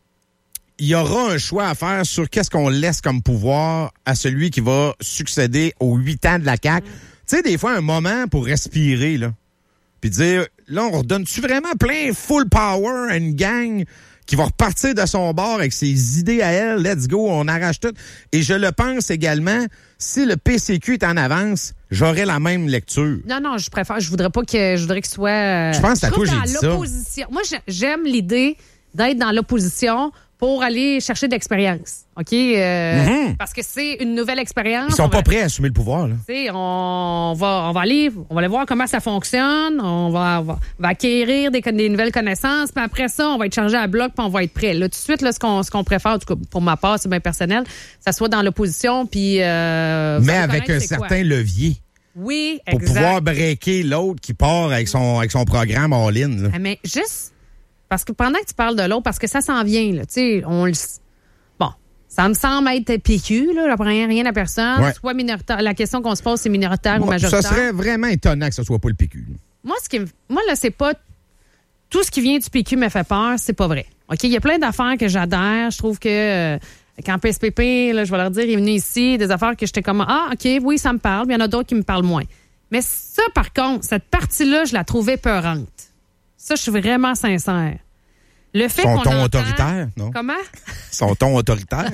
il y aura un choix à faire sur qu'est-ce qu'on laisse comme pouvoir à celui qui va succéder aux 8 ans de la CAQ. Tu sais, des fois, un moment pour respirer, là. Puis dire, là, on redonne-tu vraiment plein full power à une gang qui va repartir de son bord avec ses idées à elle, let's go, on arrache tout. Et je le pense également, si le PCQ est en avance, j'aurais la même lecture. Non, je voudrais qu'il soit... je pense que c'est à toi j'ai dit ça. L'opposition. Moi, j'aime l'idée d'être dans l'opposition pour aller chercher de l'expérience. OK? Parce que c'est une nouvelle expérience. Ils sont pas prêts à assumer le pouvoir, là. On va aller voir comment ça fonctionne. On va acquérir des nouvelles connaissances. Puis après ça, on va être chargé à bloc puis on va être prêt. Là, tout de suite, là, ce qu'on préfère, en tout cas, pour ma part, c'est bien personnel, ça soit dans l'opposition puis... mais avec un certain levier. Oui, exact. Pour pouvoir breaker l'autre qui part avec son programme en ligne. Mais juste... Parce que pendant que tu parles de l'autre, parce que ça s'en vient, là, tu sais, bon, ça me semble être PQ, là, j'apprends rien à personne. Ouais. Soit minoritaire. La question qu'on se pose, c'est minoritaire ou majoritaire. Ça serait vraiment étonnant que ce soit pas le PQ. Moi, là, c'est pas... Tout ce qui vient du PQ me fait peur, c'est pas vrai. OK? Il y a plein d'affaires que j'adhère. Je trouve que quand PSPP, là, je vais leur dire, il est venu ici, des affaires que j'étais comme, OK, oui, ça me parle. Mais il y en a d'autres qui me parlent moins. Mais ça, par contre, cette partie-là, je la trouvais peurante. Ça, je suis vraiment sincère. Le fait son ton autoritaire, non? Comment? Son ton autoritaire.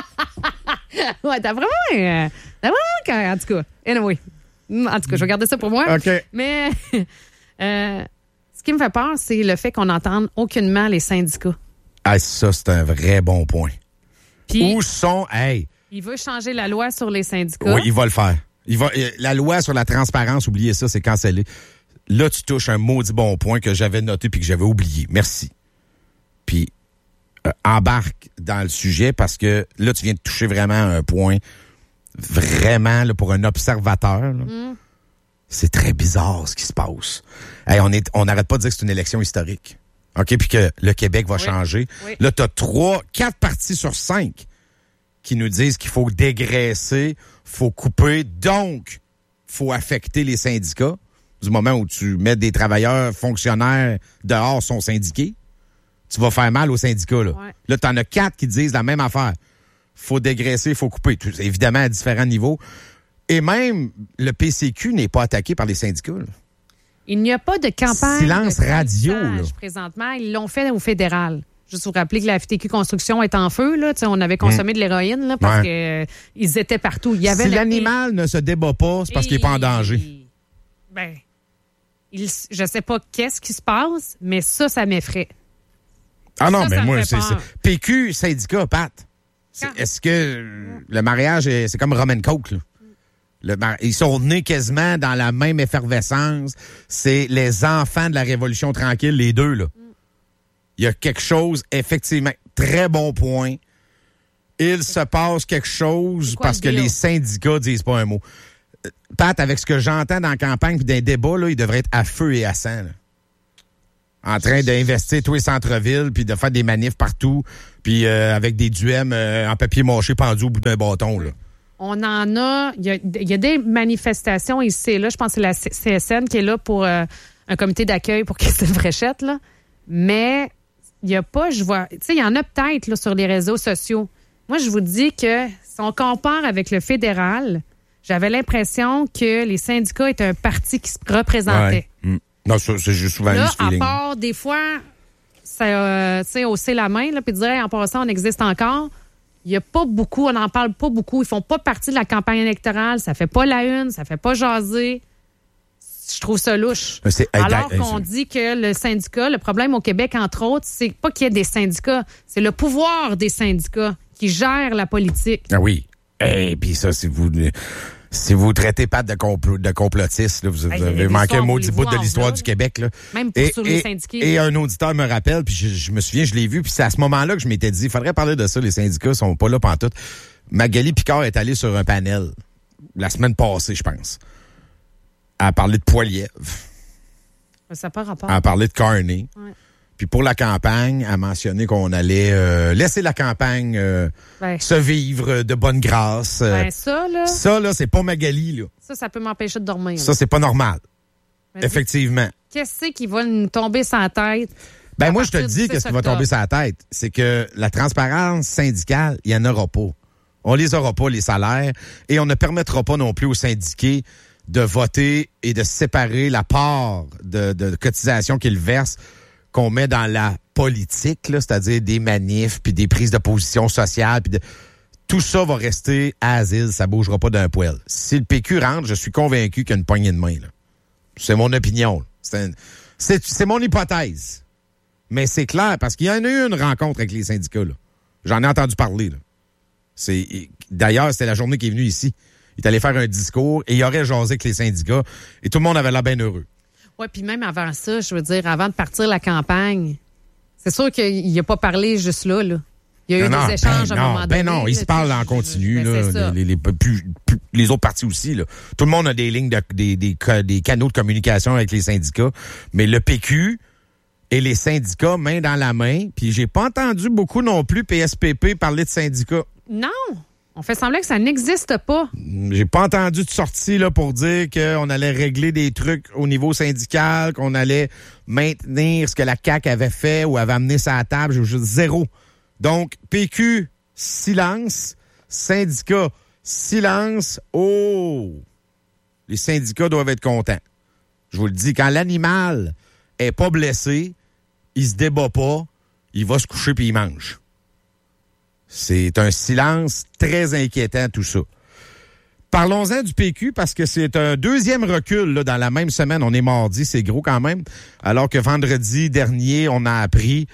Ouais, t'as vraiment en tout cas. Anyway. En tout cas, je vais garder ça pour moi. OK. Mais ce qui me fait peur, c'est le fait qu'on n'entende aucunement les syndicats. Ah, ça, c'est un vrai bon point. Puis, où sont... Hey! Il veut changer la loi sur les syndicats. Oui, il va le faire. La loi sur la transparence, oubliez ça, c'est cancellé. Là, tu touches un maudit bon point que j'avais noté puis que j'avais oublié. Merci. Puis, embarque dans le sujet parce que là, tu viens de toucher vraiment un point vraiment là, pour un observateur. Là, c'est très bizarre ce qui se passe. Hey, on n'arrête pas de dire que c'est une élection historique. OK? Puis que le Québec va changer. Oui. Là, tu as 4 partis sur 5 qui nous disent qu'il faut dégraisser, faut couper, donc faut affecter les syndicats. Du moment où tu mets des travailleurs fonctionnaires dehors sont syndiqués, tu vas faire mal aux syndicats. Là, là tu en as 4 qui disent la même affaire. Faut dégraisser, faut couper. Évidemment, à différents niveaux. Et même, le PCQ n'est pas attaqué par les syndicats. Là. Il n'y a pas de campagne silence de radio là. Présentement. Ils l'ont fait au fédéral. Juste vous rappeler que la FTQ Construction est en feu. Là. On avait consommé de l'héroïne là, parce qu'ils étaient partout. Il y avait si l'animal ne se débat pas, c'est parce qu'il n'est pas en danger. Ben, je sais pas qu'est-ce qui se passe, mais ça m'effraie. Ah non, mais moi, c'est PQ, syndicat, Pat. Est-ce que le mariage, c'est comme Rum and Coke, là? Ils sont nés quasiment dans la même effervescence. C'est les enfants de la Révolution tranquille, les deux, là. Il y a quelque chose, effectivement, très bon point. Il se passe quelque chose parce que les syndicats disent pas un mot. Pat, avec ce que j'entends dans la campagne et dans les débats, là, il devrait être à feu et à sang, là. En train d'investir tous les centres-villes, puis de faire des manifs partout, puis avec des duèmes en papier mâché pendu au bout d'un bâton, là. On en a... Il y a des manifestations ici, là. Je pense que c'est la CSN qui est là pour un comité d'accueil pour Christine Fréchette, là. Mais il n'y a pas, je vois... Tu sais, il y en a peut-être là, sur les réseaux sociaux. Moi, je vous dis que si on compare avec le fédéral, j'avais l'impression que les syndicats étaient un parti qui se représentait. Ouais. Non, ça, c'est juste souvent là, ce feeling. À part, des fois, ça, hausser la main, là, puis dire, hey, en passant, on existe encore. Il n'y a pas beaucoup, on n'en parle pas beaucoup. Ils font pas partie de la campagne électorale. Ça fait pas la une, ça fait pas jaser. Je trouve ça louche. Alors qu'on dit que le syndicat, le problème au Québec, entre autres, c'est pas qu'il y ait des syndicats, c'est le pouvoir des syndicats qui gère la politique. Ah oui. Et puis ça, si vous traitez Pat de complotiste, là, vous avez manqué un maudit bout de l'histoire du Québec. Là. Même pour sur les syndiqués. Et un auditeur me rappelle, puis je me souviens, je l'ai vu, puis c'est à ce moment-là que je m'étais dit, il faudrait parler de ça, les syndicats sont pas là pantoute. Magali Picard est allée sur un panel la semaine passée, je pense. Elle a parlé de Poilievre. Ça n'a pas rapport. Elle a parlé de Carney. Ouais. Puis pour la campagne, elle a mentionné qu'on allait laisser la campagne se vivre de bonne grâce. Ça, là, c'est pas Magali, là. Ça peut m'empêcher de dormir. Ça, c'est pas normal. Effectivement. Qu'est-ce qui va nous tomber sur la tête? Moi, je te dis qu'est-ce qui va tomber sur la tête. C'est que la transparence syndicale, il n'y en aura pas. On les aura pas, les salaires, et on ne permettra pas non plus aux syndiqués de voter et de séparer la part de cotisation qu'ils versent qu'on met dans la politique, là, c'est-à-dire des manifs, puis des prises de position sociales, puis tout ça va rester à asile, ça bougera pas d'un poil. Si le PQ rentre, je suis convaincu qu'il y a une poignée de main, là. C'est mon opinion. C'est mon hypothèse. Mais c'est clair, parce qu'il y en a eu une rencontre avec les syndicats, là. J'en ai entendu parler, là. D'ailleurs, c'était la journée qui est venue ici. Il est allé faire un discours et il aurait jasé avec les syndicats et tout le monde avait l'air bien heureux. Oui, puis même avant ça, je veux dire, avant de partir la campagne, c'est sûr qu'il n'a pas parlé juste là. Il y a eu des échanges à un moment donné. Non, ils se parlent en continu. Là, les autres partis aussi. Là. Tout le monde a des lignes, des canaux de communication avec les syndicats. Mais le PQ et les syndicats, main dans la main. Puis j'ai pas entendu beaucoup non plus PSPP parler de syndicats. Non! On fait semblant que ça n'existe pas. J'ai pas entendu de sortie là, pour dire qu'on allait régler des trucs au niveau syndical, qu'on allait maintenir ce que la CAQ avait fait ou avait amené ça à la table. J'ai juste zéro. Donc, PQ, silence. Syndicats, silence. Oh! Les syndicats doivent être contents. Je vous le dis, quand l'animal est pas blessé, il se débat pas, il va se coucher puis il mange. C'est un silence très inquiétant, tout ça. Parlons-en du PQ, parce que c'est un deuxième recul là, dans la même semaine. On est mardi, c'est gros quand même. Alors que vendredi dernier, on a appris,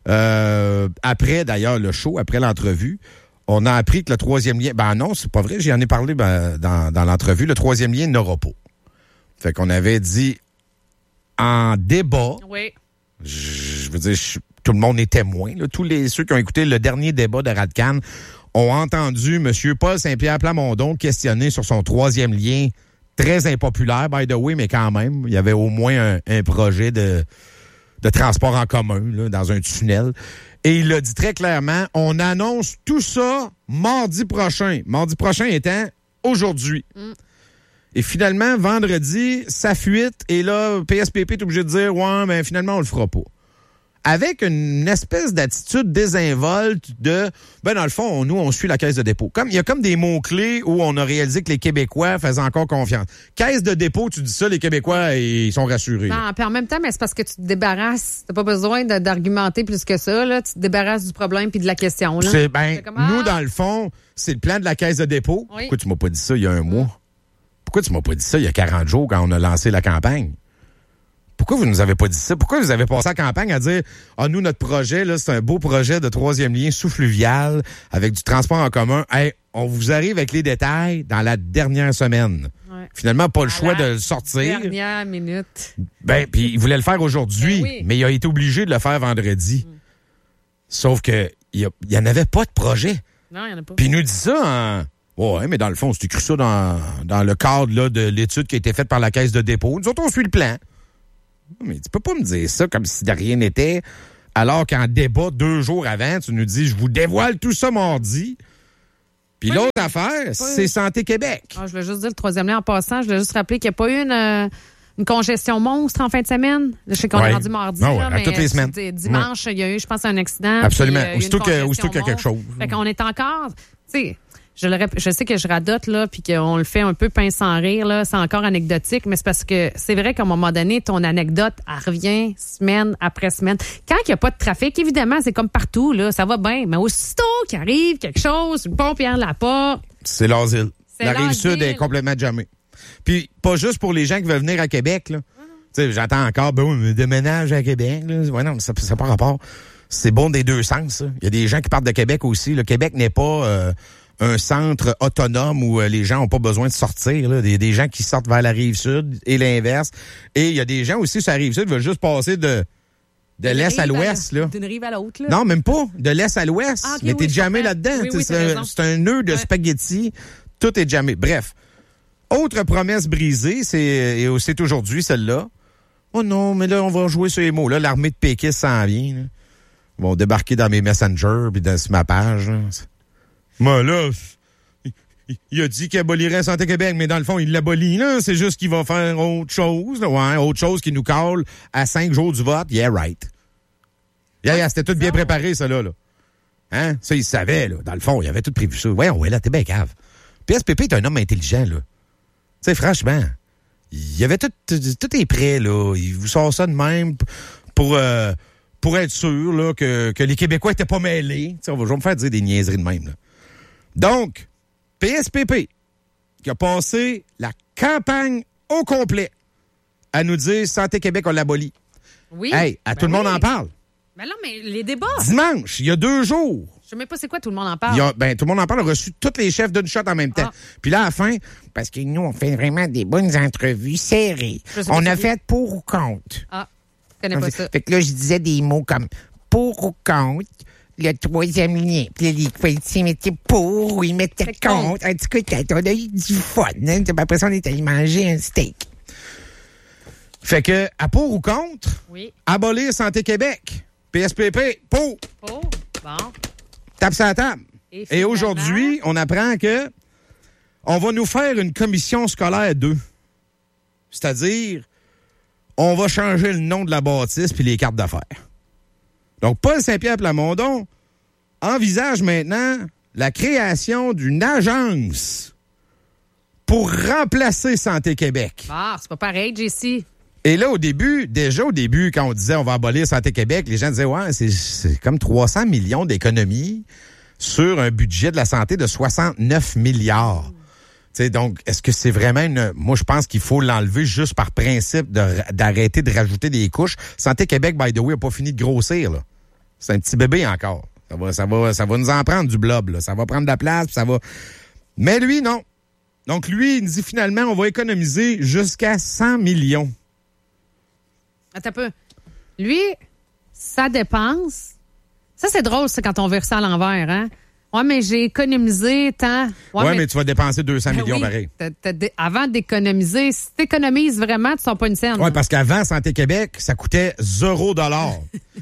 après d'ailleurs le show, après l'entrevue, on a appris que le troisième lien... Ben non, c'est pas vrai, j'en ai parlé dans l'entrevue. Le troisième lien n'aura pas. Fait qu'on avait dit en débat... Oui. Je veux dire... Tout le monde est témoin. Là. Tous ceux qui ont écouté le dernier débat de Radcan ont entendu M. Paul Saint-Pierre Plamondon questionner sur son troisième lien, très impopulaire, by the way, mais quand même. Il y avait au moins un projet de transport en commun là, dans un tunnel. Et il a dit très clairement, on annonce tout ça mardi prochain. Mardi prochain étant aujourd'hui. Et finalement, vendredi, ça fuite. Et là, PSPP est obligé de dire, ouais, mais finalement, on le fera pas. Avec une espèce d'attitude désinvolte de, dans le fond, nous, on suit la caisse de dépôt. Il y a comme des mots-clés où on a réalisé que les Québécois faisaient encore confiance. Caisse de dépôt, tu dis ça, les Québécois, ils sont rassurés. Non, puis en même temps, mais c'est parce que tu te débarrasses. T'as pas besoin d'argumenter plus que ça, là. Tu te débarrasses du problème puis de la question, là. Nous, dans le fond, c'est le plan de la caisse de dépôt. Oui. Pourquoi tu m'as pas dit ça il y a un mois? Pourquoi tu m'as pas dit ça il y a 40 jours quand on a lancé la campagne? Pourquoi vous nous avez pas dit ça? Pourquoi vous avez passé la campagne à dire « Ah, nous, notre projet, là, c'est un beau projet de 3e lien sous-fluvial avec du transport en commun. Hey, on vous arrive avec les détails dans la dernière semaine. » Finalement, pas le choix de le sortir. Dernière minute. Ben, puis il voulait le faire aujourd'hui, mais il a été obligé de le faire vendredi. Sauf que il y en avait pas de projet. Non, il n'y en a pas. Puis il nous dit ça ouais, mais dans le fond, c'est écrit ça dans le cadre là, de l'étude qui a été faite par la Caisse de dépôt. Nous autres, on suit le plan. Mais tu peux pas me dire ça comme si de rien n'était, alors qu'en débat 2 jours avant, tu nous dis « Je vous dévoile tout ça mardi ». Puis l'autre affaire, c'est Santé Québec. Je voulais juste dire le 3e lien en passant. Je voulais juste rappeler qu'il n'y a pas eu une congestion monstre en fin de semaine. Je sais qu'on est rendu mardi. Là, à toutes les semaines. Dimanche, il y a eu, je pense, un accident. Absolument. Puis, aussitôt qu'il y a quelque chose. Fait qu'on est encore... Tu sais, je sais que je radote, là, puis qu'on le fait un peu pince sans rire, là. C'est encore anecdotique, mais c'est parce que c'est vrai qu'à un moment donné, ton anecdote, elle revient semaine après semaine. Quand il n'y a pas de trafic, évidemment, c'est comme partout, là. Ça va bien. Mais aussitôt qu'il arrive quelque chose, le pont Pierre-Laporte. C'est l'asile. La Rive-Sud est complètement jammée. Puis, pas juste pour les gens qui veulent venir à Québec, là. Tu sais, j'entends encore, déménage à Québec, là. Ouais, non, ça n'a pas rapport. C'est bon des deux sens, ça. Il y a des gens qui partent de Québec aussi. Le Québec n'est pas un centre autonome où les gens n'ont pas besoin de sortir. Là. Il y a des gens qui sortent vers la Rive-Sud et l'inverse. Et il y a des gens aussi sur la Rive-Sud qui veulent juste passer de l'Est à l'Ouest. Là. D'une rive à l'autre. Là. Non, même pas. De l'Est à l'Ouest. Ah, okay, mais t'es jammé là-dedans. Oui, c'est un nœud de spaghettis. Tout est jammé. Bref. Autre promesse brisée, c'est aujourd'hui celle-là. Oh non, mais là, on va jouer sur les mots. Là, l'armée de péquistes s'en vient. Là. Ils vont débarquer dans mes messengers puis sur ma page. Là. Moi, là, il a dit qu'il abolirait Santé Québec, mais dans le fond, il l'abolit, là. C'est juste qu'il va faire autre chose, là. Ouais, autre chose qui nous colle à 5 jours du vote. Yeah, right. Yeah, c'était tout bien préparé, ça, là. Hein? Ça, il savait, là. Dans le fond, il avait tout prévu ça. Ouais, là, t'es bien cave. PSPP est un homme intelligent, là. Tu sais, franchement, il y avait tout est prêt, là. Il vous sort ça de même pour être sûr, là, que les Québécois étaient pas mêlés. T'sais, je vais me faire dire des niaiseries de même, là. Donc, PSPP, qui a passé la campagne au complet à nous dire Santé Québec, on l'abolit. Oui. Hey, tout le monde en parle. Mais non, mais les débats. Dimanche, il y a 2 jours. Je sais même pas c'est quoi tout le monde en parle. Tout le monde en parle, a reçu tous les chefs d'une shot en même temps. Puis là, à la fin, parce que nous, on fait vraiment des bonnes entrevues serrées. On a fait pour ou contre. Ah, je connais pas ça. Fait que là, je disais des mots comme pour ou contre. Le 3e lien. Puis les politiciens mettaient pour ou ils mettaient contre. En tout cas, on a eu du fun. Hein? Après ça, on est allé manger un steak. Fait que, à pour ou contre, abolir Santé Québec. PSPP, pour. Bon. Tape sur la table. Et aujourd'hui, on apprend que on va nous faire une commission scolaire 2. C'est-à-dire, on va changer le nom de la bâtisse puis les cartes d'affaires. Donc, Paul Saint-Pierre Plamondon envisage maintenant la création d'une agence pour remplacer Santé Québec. Ah, c'est pas pareil, JC. Et là, au début, quand on disait on va abolir Santé Québec, les gens disaient, ouais, c'est comme 300 millions d'économies sur un budget de la santé de 69 milliards. T'sais, donc, est-ce que c'est vraiment Moi, je pense qu'il faut l'enlever juste par principe d'arrêter de rajouter des couches. Santé Québec, by the way, n'a pas fini de grossir, là. C'est un petit bébé encore. Ça va nous en prendre du blob, là. Ça va prendre de la place, puis ça va... Mais lui, non. Donc, lui, il nous dit finalement, on va économiser jusqu'à 100 millions. Attends un peu. Lui, sa dépense... Ça, c'est drôle, c'est quand on verse ça à l'envers, hein? Ouais, mais j'ai économisé tant. Ouais, mais tu vas dépenser 200 millions pareil. Avant d'économiser, si tu économises vraiment, tu ne sors pas une scène. Oui, parce qu'avant, Santé Québec, ça coûtait 0 $.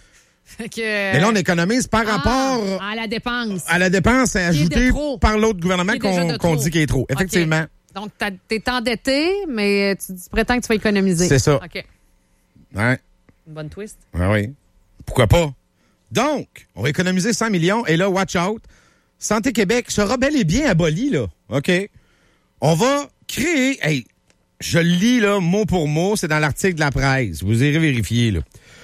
Mais là, on économise par rapport à la dépense. À la dépense ajoutée par l'autre gouvernement qu'on dit qu'il est trop. Effectivement. Okay. Donc, t'es endetté, mais tu prétends que tu vas économiser. C'est ça. OK. Ouais. Une bonne twist. Oui. Pourquoi pas? Donc, on va économiser 100 millions. Et là, watch out. Santé Québec sera bel et bien aboli, là. OK? On va créer... Hey, je le lis, là, mot pour mot. C'est dans l'article de la presse. Vous irez vérifier, là.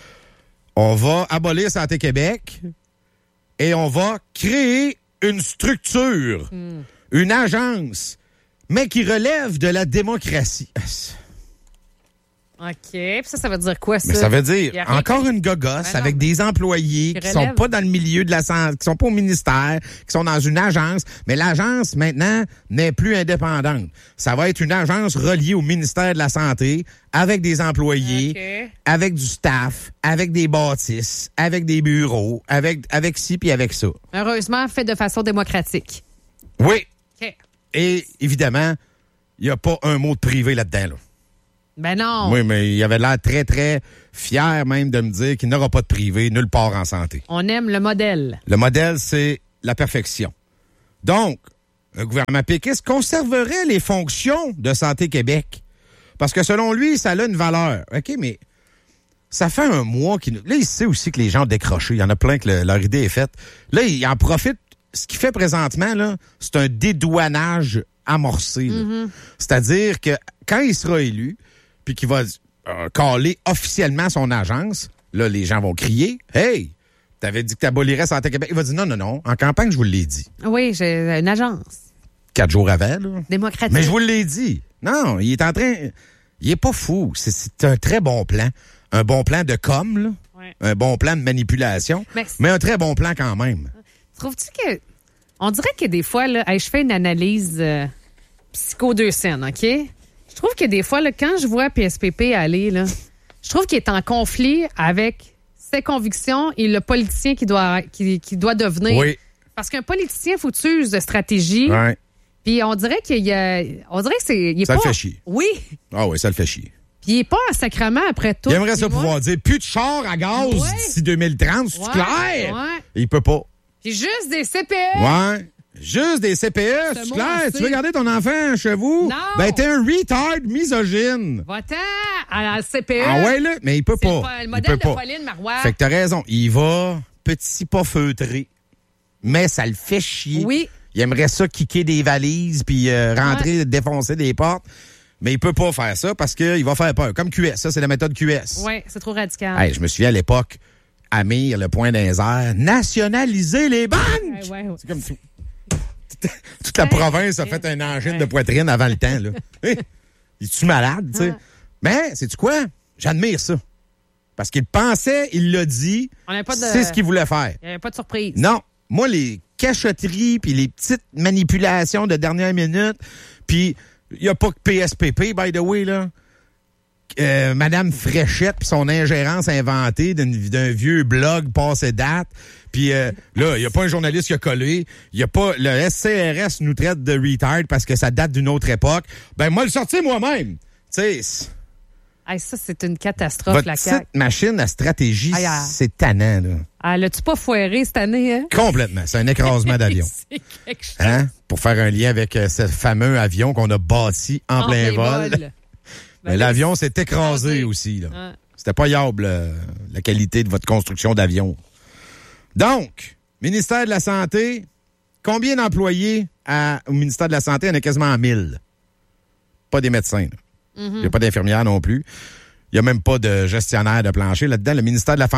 On va abolir Santé Québec et on va créer une structure, une agence, mais qui relève de la démocratie. OK. Puis ça veut dire quoi, ça? Mais ça veut dire encore une gogosse avec des employés qui sont pas dans le milieu de la santé, qui sont pas au ministère, qui sont dans une agence. Mais l'agence, maintenant, n'est plus indépendante. Ça va être une agence reliée au ministère de la Santé avec des employés, avec du staff, avec des bâtisses, avec des bureaux, avec ci puis avec ça. Heureusement, fait de façon démocratique. Oui. OK. Et évidemment, il n'y a pas un mot de privé là-dedans, là. Ben non. Oui, mais il avait l'air très, très fier même de me dire qu'il n'aura pas de privé nulle part en santé. On aime le modèle. Le modèle, c'est la perfection. Donc, le gouvernement péquiste conserverait les fonctions de Santé Québec. Parce que selon lui, ça a une valeur. OK, mais ça fait un mois qu'il... Là, il sait aussi que les gens ont décroché. Il y en a plein que leur idée est faite. Là, il en profite. Ce qu'il fait présentement, là, c'est un dédouanage amorcé. Mm-hmm. C'est-à-dire que quand il sera élu, puis qu'il va caler officiellement son agence, là, les gens vont crier « Hey, t'avais dit que t'abolirais Santé Québec. » Il va dire « Non, en campagne, je vous l'ai dit. » Oui, j'ai une agence. 4 jours avant, là. Démocratique. Mais je vous l'ai dit. Non, il est en train... Il est pas fou. C'est un très bon plan. Un bon plan de com, là. Ouais. Un bon plan de manipulation. Mais un très bon plan quand même. Trouves-tu que... On dirait que des fois, là, je fais une analyse psycho 2 scènes, OK? Je trouve que des fois, là, quand je vois PSPP aller, là, je trouve qu'il est en conflit avec ses convictions et le politicien qui doit devenir. Oui. Parce qu'un politicien, il faut que tu uses de stratégie. Ouais. Puis on dirait qu'il y a... On dirait que c'est... Il est ça pas... le fait chier. Oui. Ah oui, ça le fait chier. Puis il est pas un sacrement après tout. Il aimerait ça pouvoir dire plus de chars à gaz d'ici 2030, c'est clair? Ouais. Il peut pas. Puis juste des CPE. Ouais. Juste des CPE, c'est clair? Tu veux garder ton enfant chez vous? Non. Ben, t'es un retard misogyne. Va-t'en à la CPE. Ah ouais, là? Mais il peut pas. Le modèle de Pauline Marois. Fait que t'as raison. Il va petit pas feutré. Mais ça le fait chier. Oui. Il aimerait ça kicker des valises puis rentrer, défoncer des portes. Mais il peut pas faire ça parce qu'il va faire peur. Comme QS. Ça, c'est la méthode QS. Oui, c'est trop radical. Hey, je me souviens à l'époque, Amir, le point dans les airs, nationaliser les banques! Ouais. C'est comme tout. Toute la province a fait un angine de poitrine avant le temps, là. Es-tu malade, tu sais? Mais, sais-tu quoi? J'admire ça. Parce qu'il pensait, il l'a dit, c'est ce qu'il voulait faire. Il n'y avait pas de surprise. Non. Moi, les cachotteries puis les petites manipulations de dernière minute, puis il n'y a pas que PSPP, by the way, là. Madame Fréchette puis son ingérence inventée d'un vieux blog passé date. Puis là, il n'y a pas un journaliste qui a collé. Il y a pas... Le SCRS nous traite de retard parce que ça date d'une autre époque. Ben, moi, le sortir moi-même. Tu sais... Hey, ça, c'est une catastrophe, votre la CAQ. petite machine à stratégie, c'est tannant, là. Ah, l'as-tu pas foiré cette année, hein? Complètement. C'est un écrasement d'avion. C'est quelque chose. Hein? Pour faire un lien avec ce fameux avion qu'on a bâti en plein vol. Mais l'avion s'est écrasé aussi, là. Ah. C'était pas yable, la qualité de votre construction d'avion. Donc, ministère de la Santé, combien d'employés au ministère de la Santé? Il y en a quasiment 1000. Pas des médecins, là. Il n'y a pas d'infirmière non plus. Il n'y a même pas de gestionnaire de plancher là-dedans. Le ministère de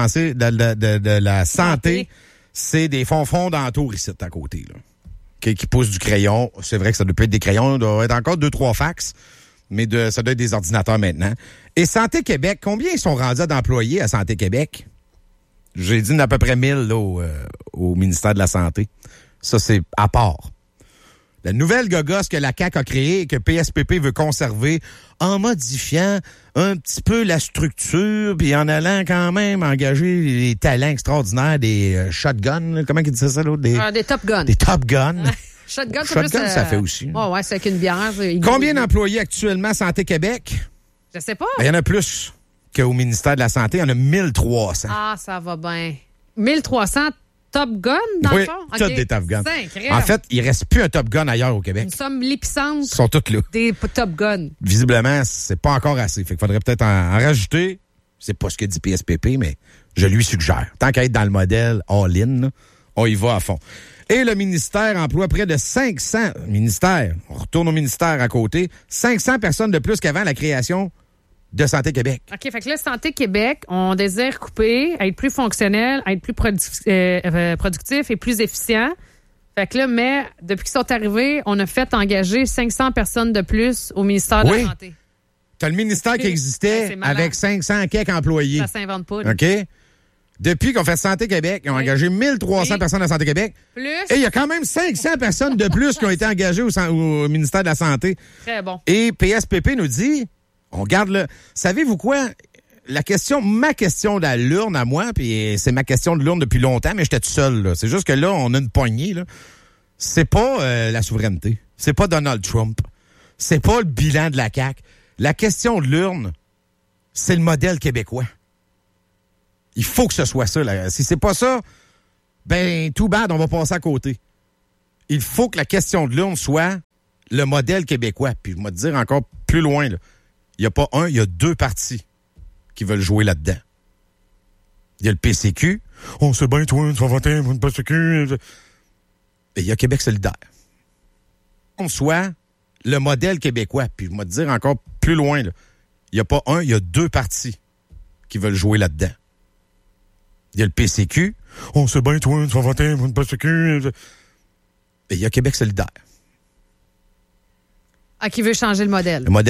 la Santé, c'est des fonds fondamentaux ici à côté, là. Qui poussent du crayon. C'est vrai que ça doit pas être des crayons. Ça doit être encore 2-3 fax. Mais ça doit être des ordinateurs maintenant. Et Santé Québec, combien ils sont rendus d'employés à Santé Québec? J'ai dit à peu près 1000 là, au ministère de la Santé. Ça, c'est à part. La nouvelle gogosse que la CAQ a créée et que PSPP veut conserver en modifiant un petit peu la structure puis en allant quand même engager les talents extraordinaires des shotguns. Là. Comment ils disaient ça, l'autre? Des Top Guns. Des Top Guns. Shotgun, ça fait aussi. Ouais, c'est avec une bière. Combien d'employés actuellement Santé Québec? Je sais pas. Il y en a plus qu'au ministère de la Santé. Il y en a 1300. Ah, ça va bien. 1300 Top Gun, dans le fond? Oui, tous des Top Gun. En fait, il ne reste plus un Top Gun ailleurs au Québec. Nous sommes l'épicentre. Ils sont tous là. Des Top Gun. Visiblement, c'est pas encore assez. Fait qu'il faudrait peut-être en rajouter. C'est pas ce que dit PSPP, mais je lui suggère. Tant qu'à être dans le modèle all-in, là, on y va à fond. Et le ministère emploie près de 500... On retourne au ministère à côté. 500 personnes de plus qu'avant la création de Santé Québec. OK, fait que là, Santé Québec, on désire couper, être plus fonctionnel, être plus productif et plus efficient. Fait que là, mais depuis qu'ils sont arrivés, on a fait engager 500 personnes de plus au ministère de la Santé. T'as le ministère qui existait avec 500 quelques employés. Ça s'invente pas. Là. OK? Depuis qu'on fait Santé Québec, ils ont engagé 1300 personnes à Santé Québec. Plus. Et il y a quand même 500 personnes de plus qui ont été engagées au ministère de la Santé. Très bon. Et PSPP nous dit, on garde le... Savez-vous quoi? Ma question de la l'urne à moi, puis c'est ma question de l'urne depuis longtemps, mais j'étais tout seul. Là. C'est juste que là, on a une poignée. Là. C'est pas la souveraineté. C'est pas Donald Trump. C'est pas le bilan de la CAQ. La question de l'urne, c'est le modèle québécois. Il faut que ce soit ça. Là. Si c'est pas ça, ben, too bad, on va passer à côté. Il faut que la question de l'urne soit le modèle québécois. Puis je vais te dire encore plus loin, là. Il n'y a pas un, il y a deux partis qui veulent jouer là-dedans. Il y a le PCQ. On sait bien, toi, tu vas voter pour le PCQ. Et il y a Québec solidaire. On soit le modèle québécois. Puis je vais te dire encore plus loin, là. Il n'y a pas un, il y a deux partis qui veulent jouer là-dedans. Il y a le PCQ. On sait bien, toi, tu vas voter pour le PCQ. Et il y a Québec solidaire. Ah, qui veut changer le modèle. Le modèle